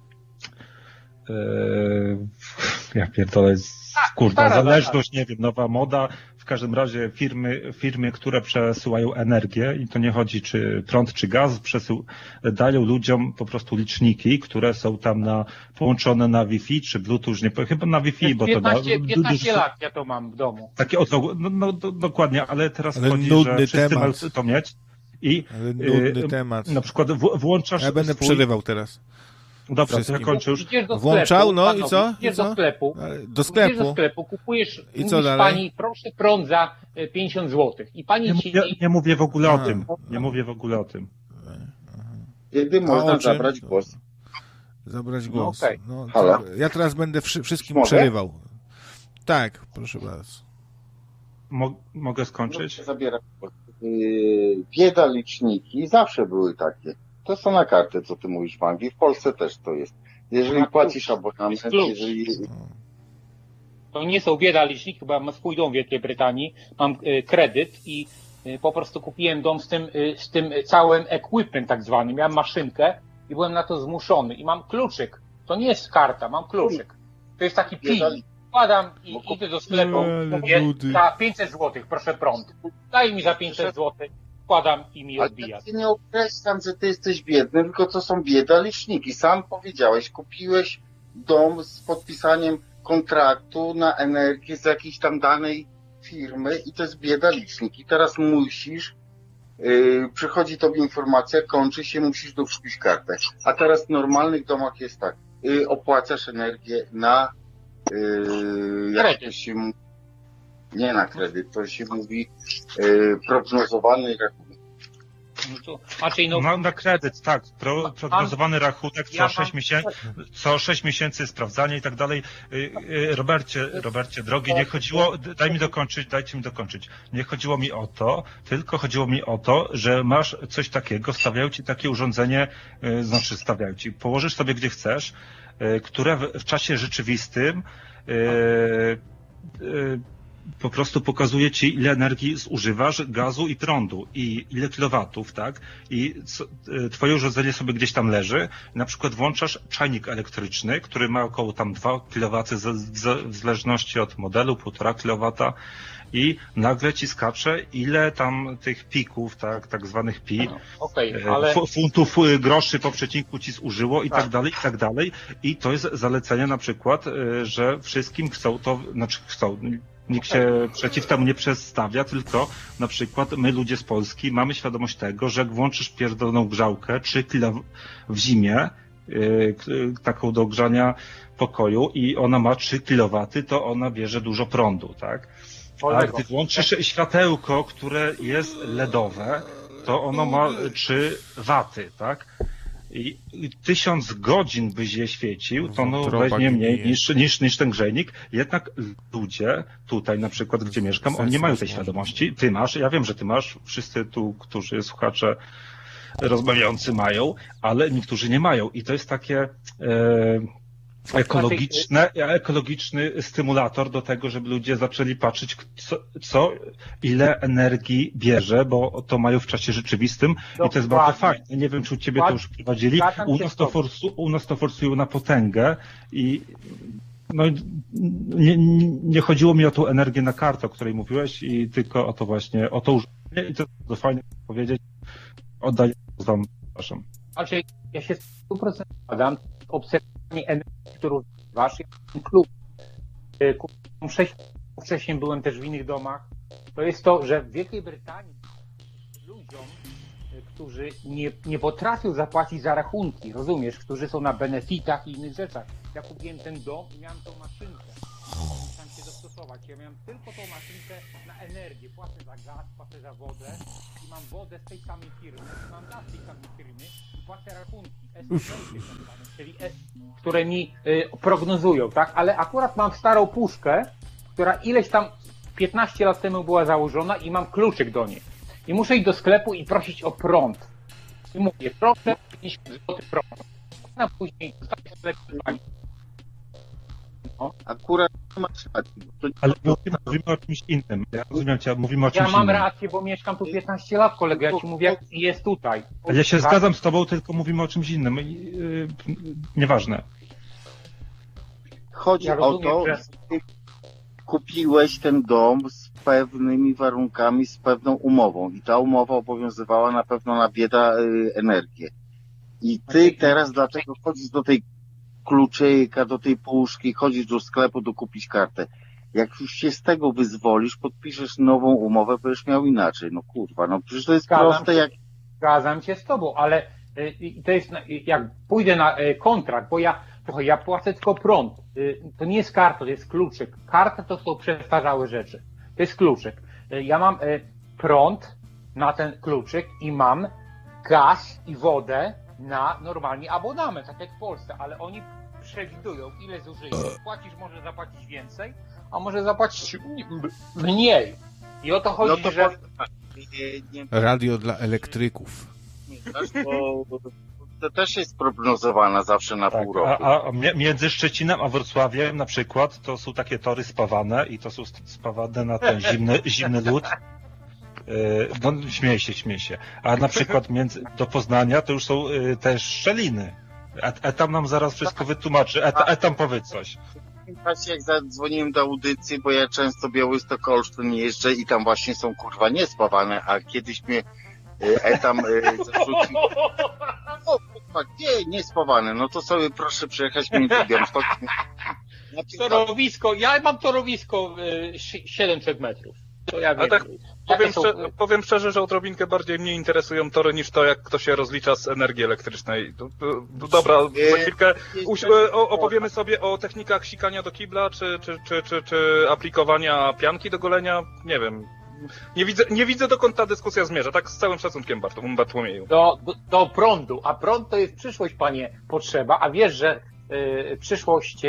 ja pierdolę, zależność, nie wiem, nowa moda. W każdym razie firmy, które przesyłają energię i to nie chodzi czy prąd, czy gaz, dają ludziom po prostu liczniki, które są tam połączone na Wi-Fi, czy Bluetooth, chyba na Wi-Fi, bo 15 lat ja to mam w domu. Takie dokładnie, ale teraz chodzi, że wszyscy mają to mieć. Ale nudny temat. Na przykład włączasz... Ja będę przerywał teraz. Dobra, to ja kończę już. Włączał, i co? Idziesz do sklepu. Idziesz do sklepu, kupujesz, i co dalej? Pani, proszę prąd za 50 zł. I pani nie mówię w ogóle o tym. Nie mówię w ogóle o tym. Kiedy można zabrać głos? Zabrać głos. Okay. Ja teraz będę wszystkim przerywał. Tak, proszę bardzo. Mogę skończyć? Zabieram głos. Bieda liczniki zawsze były takie. To są na kartę, co ty mówisz w Anglii. W Polsce też to jest. Jeżeli płacisz abonament, To nie są bieda liczniki, bo ja mam swój dom w Wielkiej Brytanii, mam kredyt i po prostu kupiłem dom z tym całym equipment tak zwanym. Miałem maszynkę i byłem na to zmuszony. I mam kluczyk. To nie jest karta, mam kluczyk. To jest taki pin. Wkładam i idę do sklepu, mówię, za 500 zł, proszę prąd. Daj mi za 500 zł. Wkładam i mi odbija. Ale nie określam, że ty jesteś biedny, tylko to są bieda liczniki. Sam powiedziałeś, kupiłeś dom z podpisaniem kontraktu na energię z jakiejś tam danej firmy i to jest bieda licznik. I teraz musisz, przychodzi tobie informacja, kończy się, musisz dorzucić kartę. A teraz w normalnych domach jest tak, opłacasz energię na jak to się mówi, nie na kredyt, to się mówi prognozowany rachunek. Na kredyt, tak. Prognozowany rachunek co 6 miesięcy sprawdzanie i tak dalej. Robercie, drogi, nie chodziło, dajcie mi dokończyć. Nie chodziło mi o to, tylko chodziło mi o to, że masz coś takiego, stawiają ci takie urządzenie, położysz sobie gdzie chcesz, które w czasie rzeczywistym po prostu pokazuje ci, ile energii zużywasz, gazu i prądu i ile kilowatów, tak? I twoje urządzenie sobie gdzieś tam leży. Na przykład włączasz czajnik elektryczny, który ma około tam 2 kW w zależności od modelu, 1,5 kW i nagle ci skacze, ile tam tych pików, tak zwanych pi, funtów, groszy po przecinku ci zużyło i tak dalej. I to jest zalecenie na przykład, że wszystkim nikt się przeciw temu nie przestawia, tylko na przykład my ludzie z Polski mamy świadomość tego, że jak włączysz pierdoloną grzałkę 3 kW w zimie, taką do ogrzania pokoju i ona ma 3 kW, to ona bierze dużo prądu, tak? A gdy włączysz światełko, które jest LEDowe, to ono ma 3 waty, tak? I 1000 godzin byś je świecił, to ono weźmie mniej niż ten grzejnik. Jednak ludzie tutaj na przykład, gdzie mieszkam, oni nie mają tej świadomości. Ty masz, ja wiem, że ty masz, wszyscy tu, którzy słuchacze rozmawiający mają, ale niektórzy nie mają. I to jest takie ekologiczny stymulator do tego, żeby ludzie zaczęli patrzeć, ile energii bierze, bo to mają w czasie rzeczywistym i to jest bardzo fajne. Nie wiem, czy u ciebie to już prowadzili. U nas to forsują na potęgę i No nie chodziło mi o tą energię na kartę, o której mówiłeś, i tylko o to właśnie, o to używanie, i to fajnie powiedzieć. Oddaję wam, przepraszam. Znaczy, ja się 100% zgadzam. Obserwowanie energii, którą używasz, ja mam klub. Kupiłem 6, wcześniej byłem też w innych domach. To jest to, że w Wielkiej Brytanii ludziom, którzy nie potrafią zapłacić za rachunki, rozumiesz, którzy są na benefitach i innych rzeczach. Ja kupiłem ten dom i miałem tą maszynkę. Musiałem się dostosować. Ja miałem tylko tą maszynkę na energię. Płacę za gaz, płacę za wodę i mam wodę z tej samej firmy, mam gaz z tej samej firmy i płacę rachunki. Czyli które mi prognozują, tak? Ale akurat mam starą puszkę, która ileś tam 15 lat temu była założona i mam kluczyk do niej. I muszę iść do sklepu i prosić o prąd. I mówię, proszę, 50 zł prąd. A później dostaję sklep. No. Akurat masz rację. Ale mówimy o czymś innym. Ja rozumiem cię, mówimy o czymś Ja mam innym. rację, bo mieszkam tu 15 lat, kolego. Ja ci mówię, jak jest tutaj. Ja się zgadzam z tobą, tylko mówimy o czymś innym. Nieważne. Chodzi Ja o rozumiem, to, że- że ty kupiłeś ten dom z pewnymi warunkami, z pewną umową i ta umowa obowiązywała na pewno na bieda energię. I ty teraz dlaczego chodzisz do tej kluczyka, do tej puszki, chodzisz do sklepu dokupić kartę. Jak już się z tego wyzwolisz, podpiszesz nową umowę, będziesz miał inaczej. No kurwa, no przecież to jest proste jak... Zgadzam się z tobą, ale to jest, jak pójdę na kontrakt, bo ja płacę tylko prąd. To nie jest karta, to jest kluczyk. Karta to są przestarzałe rzeczy. To jest kluczyk. Ja mam prąd na ten kluczyk i mam gaz i wodę na normalnie abonament, tak jak w Polsce, ale oni przewidują, ile zużyjesz. Płacisz, może zapłacić więcej, a może zapłacić mniej. I o to chodzi, No to że... Radio dla elektryków. Bo to też jest prognozowana zawsze na Tak, pół roku. a między Szczecinem a Wrocławiem na przykład to są takie tory spawane i to są spawane na ten zimny lód. No śmiej się. A na przykład do Poznania to już są też szczeliny. Tam nam zaraz wszystko wytłumaczy. Tam powiedz coś. Pamiętacie, jak zadzwoniłem do audycji, bo ja często Białystok-Olsztyn jeżdżę i tam właśnie są kurwa niespawane, a kiedyś mnie Etam zarzucił. O kurwa, nie spawane, no to sobie proszę przyjechać między Białystok. Torowisko, ja mam torowisko 700 metrów. To ja wiem. Ale tak powiem szczerze, że odrobinkę bardziej mnie interesują tory niż to, jak to się rozlicza z energii elektrycznej. Dobra, za chwilkę opowiemy sobie o technikach sikania do kibla, czy aplikowania pianki do golenia. Nie wiem. Nie widzę, dokąd ta dyskusja zmierza. Tak z całym szacunkiem, Bartłomieju. Do prądu. A prąd to jest przyszłość, panie, potrzeba. A wiesz, że przyszłość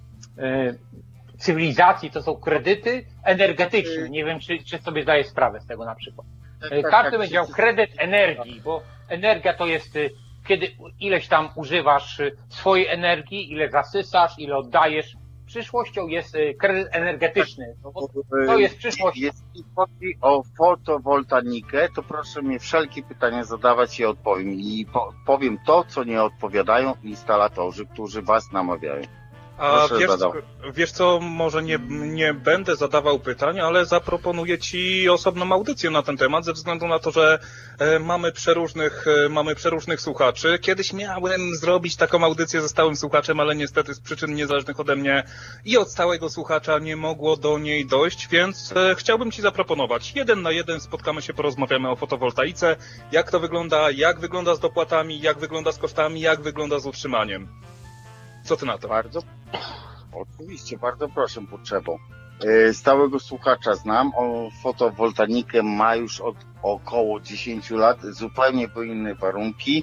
cywilizacji to są kredyty energetyczne. Nie wiem, czy sobie zdaję sprawę z tego na przykład. Każdy będzie miał kredyt energii, bo energia to jest kiedy ileś tam używasz swojej energii, ile zasysasz, ile oddajesz. Przyszłością jest kredyt energetyczny. To jest przyszłość. Jeśli chodzi o fotowoltaikę, to proszę mnie wszelkie pytania zadawać i odpowiem. I powiem to, co nie odpowiadają instalatorzy, którzy was namawiają. A wiesz co, może nie będę zadawał pytań, ale zaproponuję ci osobną audycję na ten temat, ze względu na to, że mamy przeróżnych słuchaczy. Kiedyś miałem zrobić taką audycję ze stałym słuchaczem, ale niestety z przyczyn niezależnych ode mnie i od stałego słuchacza nie mogło do niej dojść, więc chciałbym ci zaproponować. 1 na 1 spotkamy się, porozmawiamy o fotowoltaice, jak to wygląda, jak wygląda z dopłatami, jak wygląda z kosztami, jak wygląda z utrzymaniem. Co ty na to? Oczywiście, bardzo proszę, potrzebą. Stałego słuchacza znam, fotowoltaikę ma już od około 10 lat, zupełnie po inne warunki.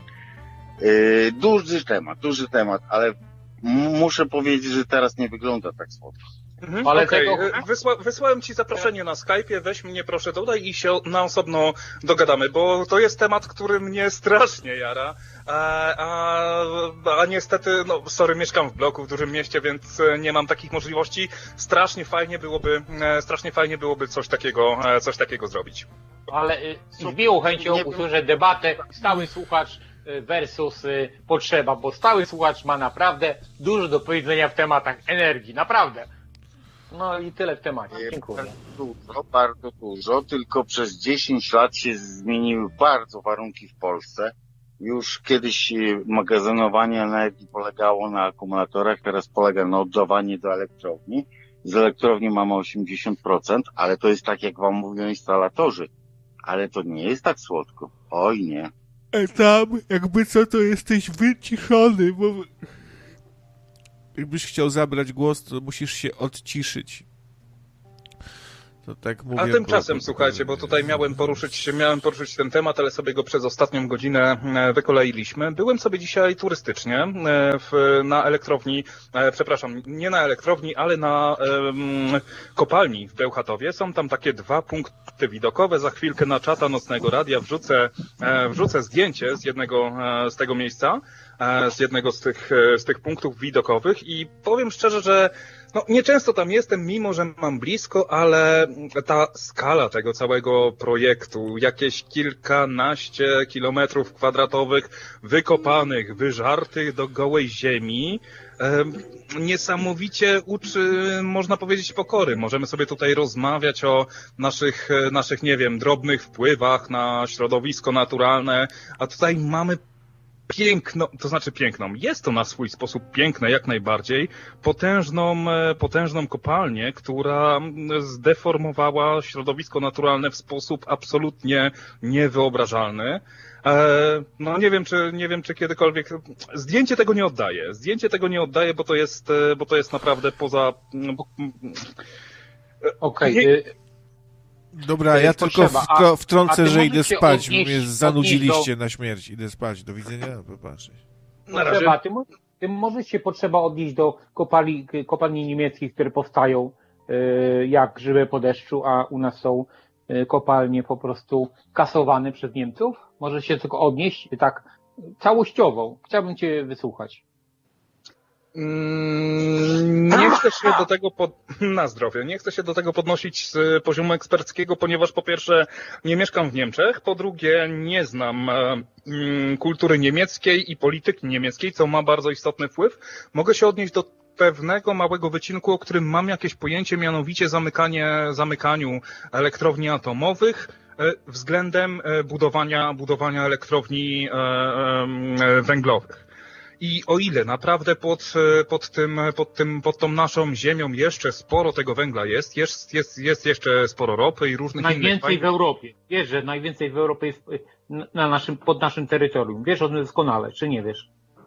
Duży temat, ale muszę powiedzieć, że teraz nie wygląda tak słabo. Ale okay. Wysłałem ci zaproszenie na Skype'ie, weź mnie proszę dodaj i się na osobno dogadamy, bo to jest temat, który mnie strasznie jara, a niestety, sorry, mieszkam w bloku w dużym mieście, więc nie mam takich możliwości. Strasznie fajnie byłoby coś takiego zrobić. Ale z miłą chęcią usłyszę debatę, stały słuchacz versus potrzeba, bo stały słuchacz ma naprawdę dużo do powiedzenia w tematach energii, naprawdę. No i tyle w temacie. Dziękuję. Dużo, bardzo dużo, tylko przez 10 lat się zmieniły bardzo warunki w Polsce. Już kiedyś magazynowanie energii polegało na akumulatorach, teraz polega na oddawaniu do elektrowni. Z elektrowni mamy 80%, ale to jest tak, jak wam mówią instalatorzy. Ale to nie jest tak słodko. Oj nie. Tam, jakby co, to jesteś wyciszony, bo... Jakbyś chciał zabrać głos, to musisz się odciszyć. To tak mówię. A tymczasem, słuchajcie, bo tutaj miałem poruszyć ten temat, ale sobie go przez ostatnią godzinę wykoleiliśmy. Byłem sobie dzisiaj turystycznie na elektrowni, przepraszam, nie na elektrowni, ale na kopalni w Bełchatowie. Są tam takie 2 punkty widokowe. Za chwilkę na czata Nocnego Radia wrzucę zdjęcie z tego miejsca, z jednego z tych punktów widokowych i powiem szczerze, że no, nieczęsto tam jestem, mimo że mam blisko, ale ta skala tego całego projektu, jakieś kilkanaście kilometrów kwadratowych wykopanych, wyżartych do gołej ziemi, niesamowicie uczy, można powiedzieć, pokory. Możemy sobie tutaj rozmawiać o naszych, nie wiem, drobnych wpływach na środowisko naturalne, a tutaj mamy piękną, jest to na swój sposób piękne jak najbardziej, potężną kopalnię, która zdeformowała środowisko naturalne w sposób absolutnie niewyobrażalny. No nie wiem, czy kiedykolwiek zdjęcie tego nie oddaje, bo to jest naprawdę poza... Okej. Dobra, ja tylko wtrącę, że idę spać, bo mnie zanudziliście na śmierć. Idę spać. Do widzenia. Popatrzeć. Na razie. Ty możesz się potrzeba odnieść do kopalni niemieckich, które powstają jak grzyby po deszczu, a u nas są kopalnie po prostu kasowane przez Niemców? Możesz się tylko odnieść tak całościowo. Chciałbym cię wysłuchać. Nie chcę się do tego na zdrowie. Nie chcę się do tego podnosić z poziomu eksperckiego, ponieważ po pierwsze nie mieszkam w Niemczech, po drugie nie znam kultury niemieckiej i polityki niemieckiej, co ma bardzo istotny wpływ. Mogę się odnieść do pewnego małego wycinku, o którym mam jakieś pojęcie, mianowicie zamykaniu elektrowni atomowych względem budowania elektrowni węglowych. I o ile naprawdę pod tą naszą ziemią jeszcze sporo tego węgla jest jeszcze sporo ropy i różnych innych... Najwięcej w Europie. Wiesz, że najwięcej w Europie jest pod naszym terytorium. Wiesz o tym doskonale, czy nie wiesz?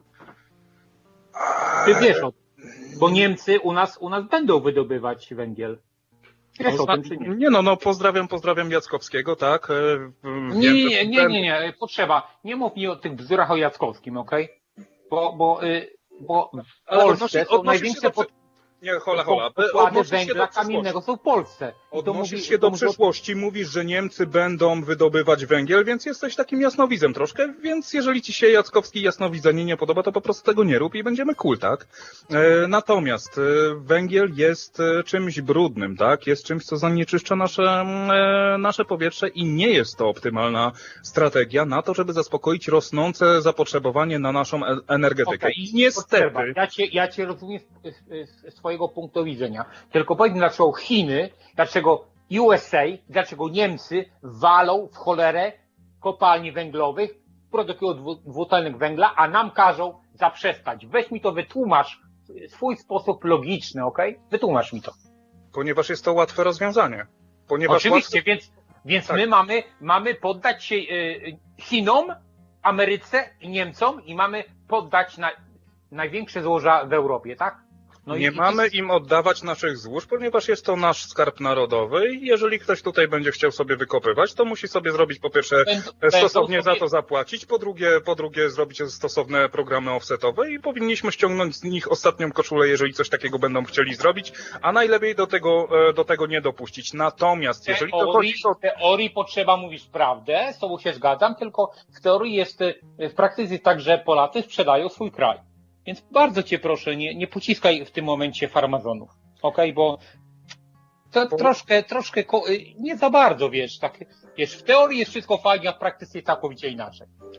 Ty wiesz o tym. Bo Niemcy u nas będą wydobywać węgiel. Wiesz o tym, czy nie? Nie pozdrawiam Jackowskiego, tak? Nie, potrzeba. Nie mów mi o tych bzdurach o Jackowskim, okej? Bo w Polsce są największe pokłady węgla kamiennego są w Polsce. Odnosisz się do przyszłości, mówisz, że Niemcy będą wydobywać węgiel, więc jesteś takim jasnowidzem troszkę, więc jeżeli ci się Jackowski jasnowidzenie nie podoba, to po prostu tego nie rób i będziemy cool, tak? Natomiast węgiel jest czymś brudnym, tak? Jest czymś, co zanieczyszcza nasze powietrze i nie jest to optymalna strategia na to, żeby zaspokoić rosnące zapotrzebowanie na naszą energetykę. Okay. I niestety... Ja cię rozumiem z swojego punktu widzenia. Tylko powiedz mi, dlaczego Chiny, dlaczego USA, dlaczego Niemcy walą w cholerę kopalni węglowych, produkują dwutlenek węgla, a nam każą zaprzestać. Weź mi to wytłumacz w swój sposób logiczny, okej? Wytłumacz mi to. Ponieważ jest to łatwe rozwiązanie. Oczywiście, więc tak. My mamy poddać się Chinom, Ameryce i Niemcom i mamy poddać największe złoża w Europie, tak? No nie mamy im oddawać naszych złóż, ponieważ jest to nasz skarb narodowy i jeżeli ktoś tutaj będzie chciał sobie wykopywać, to musi sobie zrobić po pierwsze stosownie za to zapłacić, po drugie zrobić stosowne programy offsetowe i powinniśmy ściągnąć z nich ostatnią koszulę, jeżeli coś takiego będą chcieli zrobić, a najlepiej do tego nie dopuścić. Natomiast jeżeli to chodzi o... W teorii potrzeba mówić prawdę, z tobą się zgadzam, tylko w teorii jest, w praktyce tak, że Polacy sprzedają swój kraj. Więc bardzo cię proszę, nie pociskaj w tym momencie farmazonów, okej? Bo to troszkę, nie za bardzo, wiesz, tak, wiesz, w teorii jest wszystko fajnie, a w praktyce całkowicie inaczej.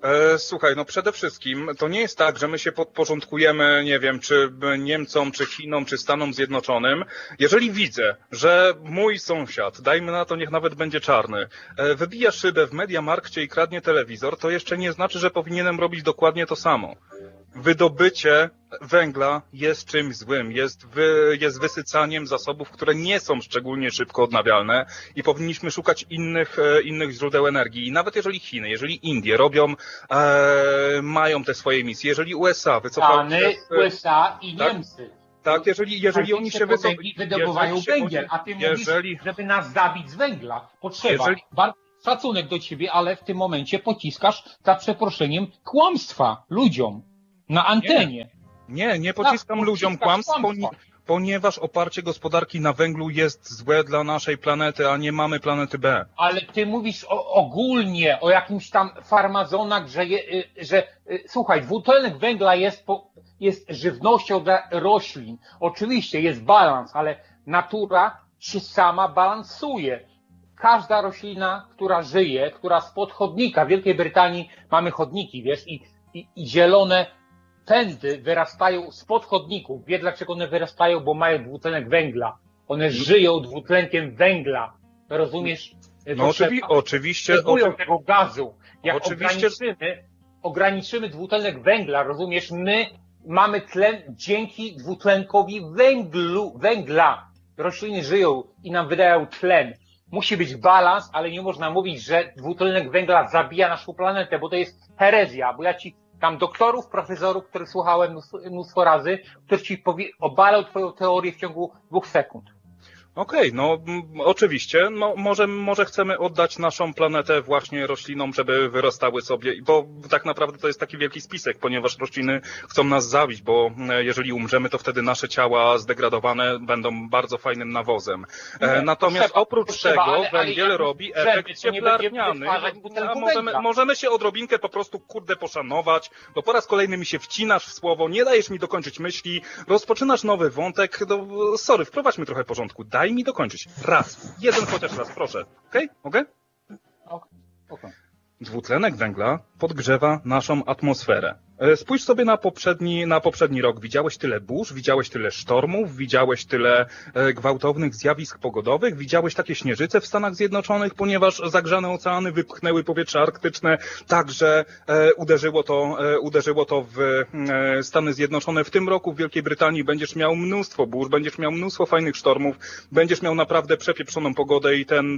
Słuchaj, no przede wszystkim to nie jest tak, że my się podporządkujemy, nie wiem, czy Niemcom, czy Chinom, czy Stanom Zjednoczonym. Jeżeli widzę, że mój sąsiad, dajmy na to, niech nawet będzie czarny, wybija szybę w Mediamarkcie i kradnie telewizor, to jeszcze nie znaczy, że powinienem robić dokładnie to samo. Wydobycie węgla jest czymś złym, jest wysycaniem zasobów, które nie są szczególnie szybko odnawialne i powinniśmy szukać innych źródeł energii. I nawet jeżeli Chiny, jeżeli Indie mają te swoje misje, jeżeli USA wycofają się... USA i Niemcy. Tak, jeżeli oni się wydobywają węgiel, a ty mówisz, żeby nas zabić z węgla. Potrzeba. Szacunek do ciebie, ale w tym momencie pociskasz, za przeproszeniem, kłamstwa ludziom na antenie. Nie pociskam ludziom kłamstw, ponieważ oparcie gospodarki na węglu jest złe dla naszej planety, a nie mamy planety B. Ale ty mówisz ogólnie o jakimś tam farmazonach, słuchaj, dwutlenek węgla jest żywnością dla roślin. Oczywiście jest balans, ale natura się sama balansuje. Każda roślina, która żyje, która spod chodnika, w Wielkiej Brytanii mamy chodniki, wiesz, i zielone pędy wyrastają spod chodników. Wie dlaczego one wyrastają? Bo mają dwutlenek węgla. One żyją dwutlenkiem węgla. Rozumiesz? No oczywiście. Tego gazu. Jak ograniczymy dwutlenek węgla, rozumiesz? My mamy tlen dzięki dwutlenkowi węgla. Rośliny żyją i nam wydają tlen. Musi być balans, ale nie można mówić, że dwutlenek węgla zabija naszą planetę, bo to jest herezja, bo ja ci tam doktorów, profesorów, których słuchałem mnóstwo razy, którzy ci obalał twoją teorię w ciągu 2 sekund. Okej, no oczywiście, no może chcemy oddać naszą planetę właśnie roślinom, żeby wyrastały sobie, bo tak naprawdę to jest taki wielki spisek, ponieważ rośliny chcą nas zabić, bo jeżeli umrzemy, to wtedy nasze ciała zdegradowane będą bardzo fajnym nawozem. Natomiast oprócz tego węgiel robi efekt cieplarniany. Możemy się odrobinkę po prostu poszanować, bo po raz kolejny mi się wcinasz w słowo, nie dajesz mi dokończyć myśli, rozpoczynasz nowy wątek, sorry, wprowadźmy trochę porządku. Daj mi dokończyć. Jeden chociaż raz, proszę. Okej? Mogę? Okay. Dwutlenek węgla podgrzewa naszą atmosferę. Spójrz sobie na poprzedni rok. Widziałeś tyle burz, widziałeś tyle sztormów, widziałeś tyle gwałtownych zjawisk pogodowych, widziałeś takie śnieżyce w Stanach Zjednoczonych, ponieważ zagrzane oceany wypchnęły powietrze arktyczne, także uderzyło to w Stany Zjednoczone. W tym roku w Wielkiej Brytanii będziesz miał mnóstwo burz, będziesz miał mnóstwo fajnych sztormów, będziesz miał naprawdę przepieprzoną pogodę i ten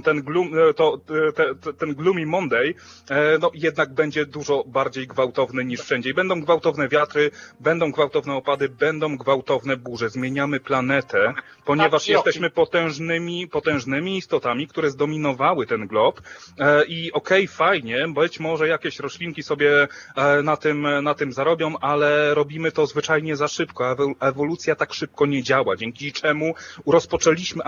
gloomy Monday jednak będzie dużo bardziej gwałtowny niż wszędzie. Będą gwałtowne wiatry, będą gwałtowne opady, będą gwałtowne burze. Zmieniamy planetę, ponieważ jesteśmy potężnymi istotami, które zdominowały ten glob. I fajnie, być może jakieś roślinki sobie na tym zarobią, ale robimy to zwyczajnie za szybko. Ewolucja tak szybko nie działa, dzięki czemu rozpoczęliśmy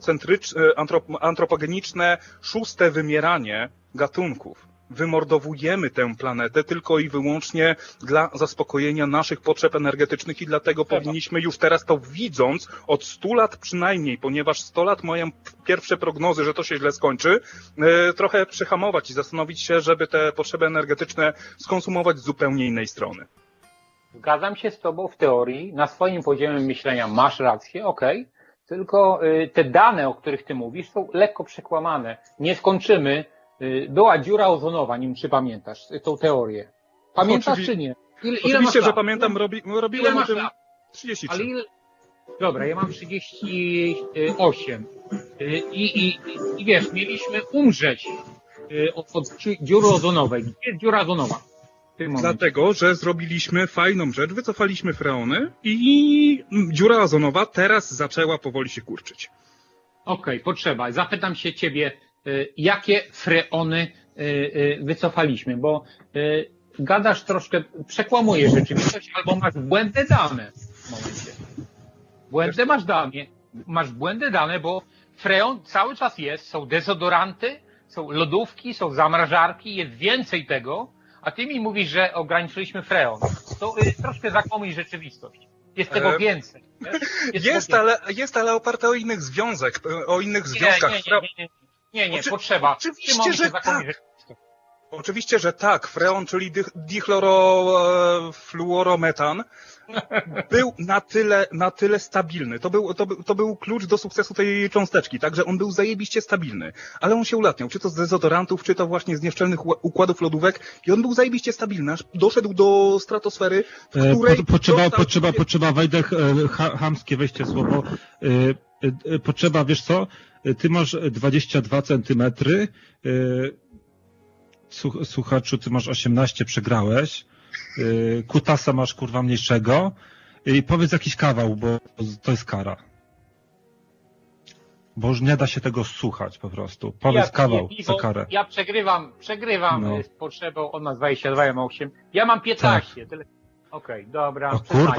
antropogeniczne 6. wymieranie gatunków. Wymordowujemy tę planetę tylko i wyłącznie dla zaspokojenia naszych potrzeb energetycznych i dlatego powinniśmy już teraz to widząc od 100 lat przynajmniej, ponieważ 100 lat mają pierwsze prognozy, że to się źle skończy, trochę przyhamować i zastanowić się, żeby te potrzeby energetyczne skonsumować z zupełnie innej strony. Zgadzam się z tobą w teorii, na swoim poziomie myślenia masz rację, tylko te dane, o których ty mówisz, są lekko przekłamane. Nie skończymy. Była dziura ozonowa, nie wiem czy pamiętasz tą teorię. Pamiętasz czy nie? Oczywiście, że pamiętam, robiłem o tym 33. Ale dobra, ja mam 38. I wiesz, mieliśmy umrzeć od dziury ozonowej. Gdzie jest dziura ozonowa? Dlatego, że zrobiliśmy fajną rzecz, wycofaliśmy freony i dziura ozonowa teraz zaczęła powoli się kurczyć. Potrzeba. Zapytam się ciebie, jakie freony wycofaliśmy, bo gadasz troszkę, przekłamujesz rzeczywistość, albo masz błędne dane w momencie. Masz błędne dane, bo freon cały czas jest, są dezodoranty, są lodówki, są zamrażarki, jest więcej tego, a ty mi mówisz, że ograniczyliśmy freon. To troszkę zakłamujesz rzeczywistość. Jest tego więcej. Jest, ale oparte o innych związkach. Nie, potrzeba. Oczywiście, że tak. Oczywiście, że tak. Freon, czyli dichlorofluorometan, był na tyle stabilny. To był klucz do sukcesu tej cząsteczki, także on był zajebiście stabilny. Ale on się ulatniał, czy to z dezodorantów, czy to właśnie z nieszczelnych układów lodówek i on był zajebiście stabilny, aż doszedł do stratosfery, w której... Potrzeba, Wejdech, chamskie wejście słowo. Potrzeba, wiesz co? Ty masz 22 centymetry, słuchaczu, ty masz 18, przegrałeś. Kutasa masz kurwa mniejszego. I powiedz jakiś kawał, bo to jest kara. Bo już nie da się tego słuchać po prostu. Powiedz kawał za karę. Ja przegrywam z potrzebą, on ma 22, ja mam 8. Ja mam 15. Tak. Okej, dobra. O kurwa,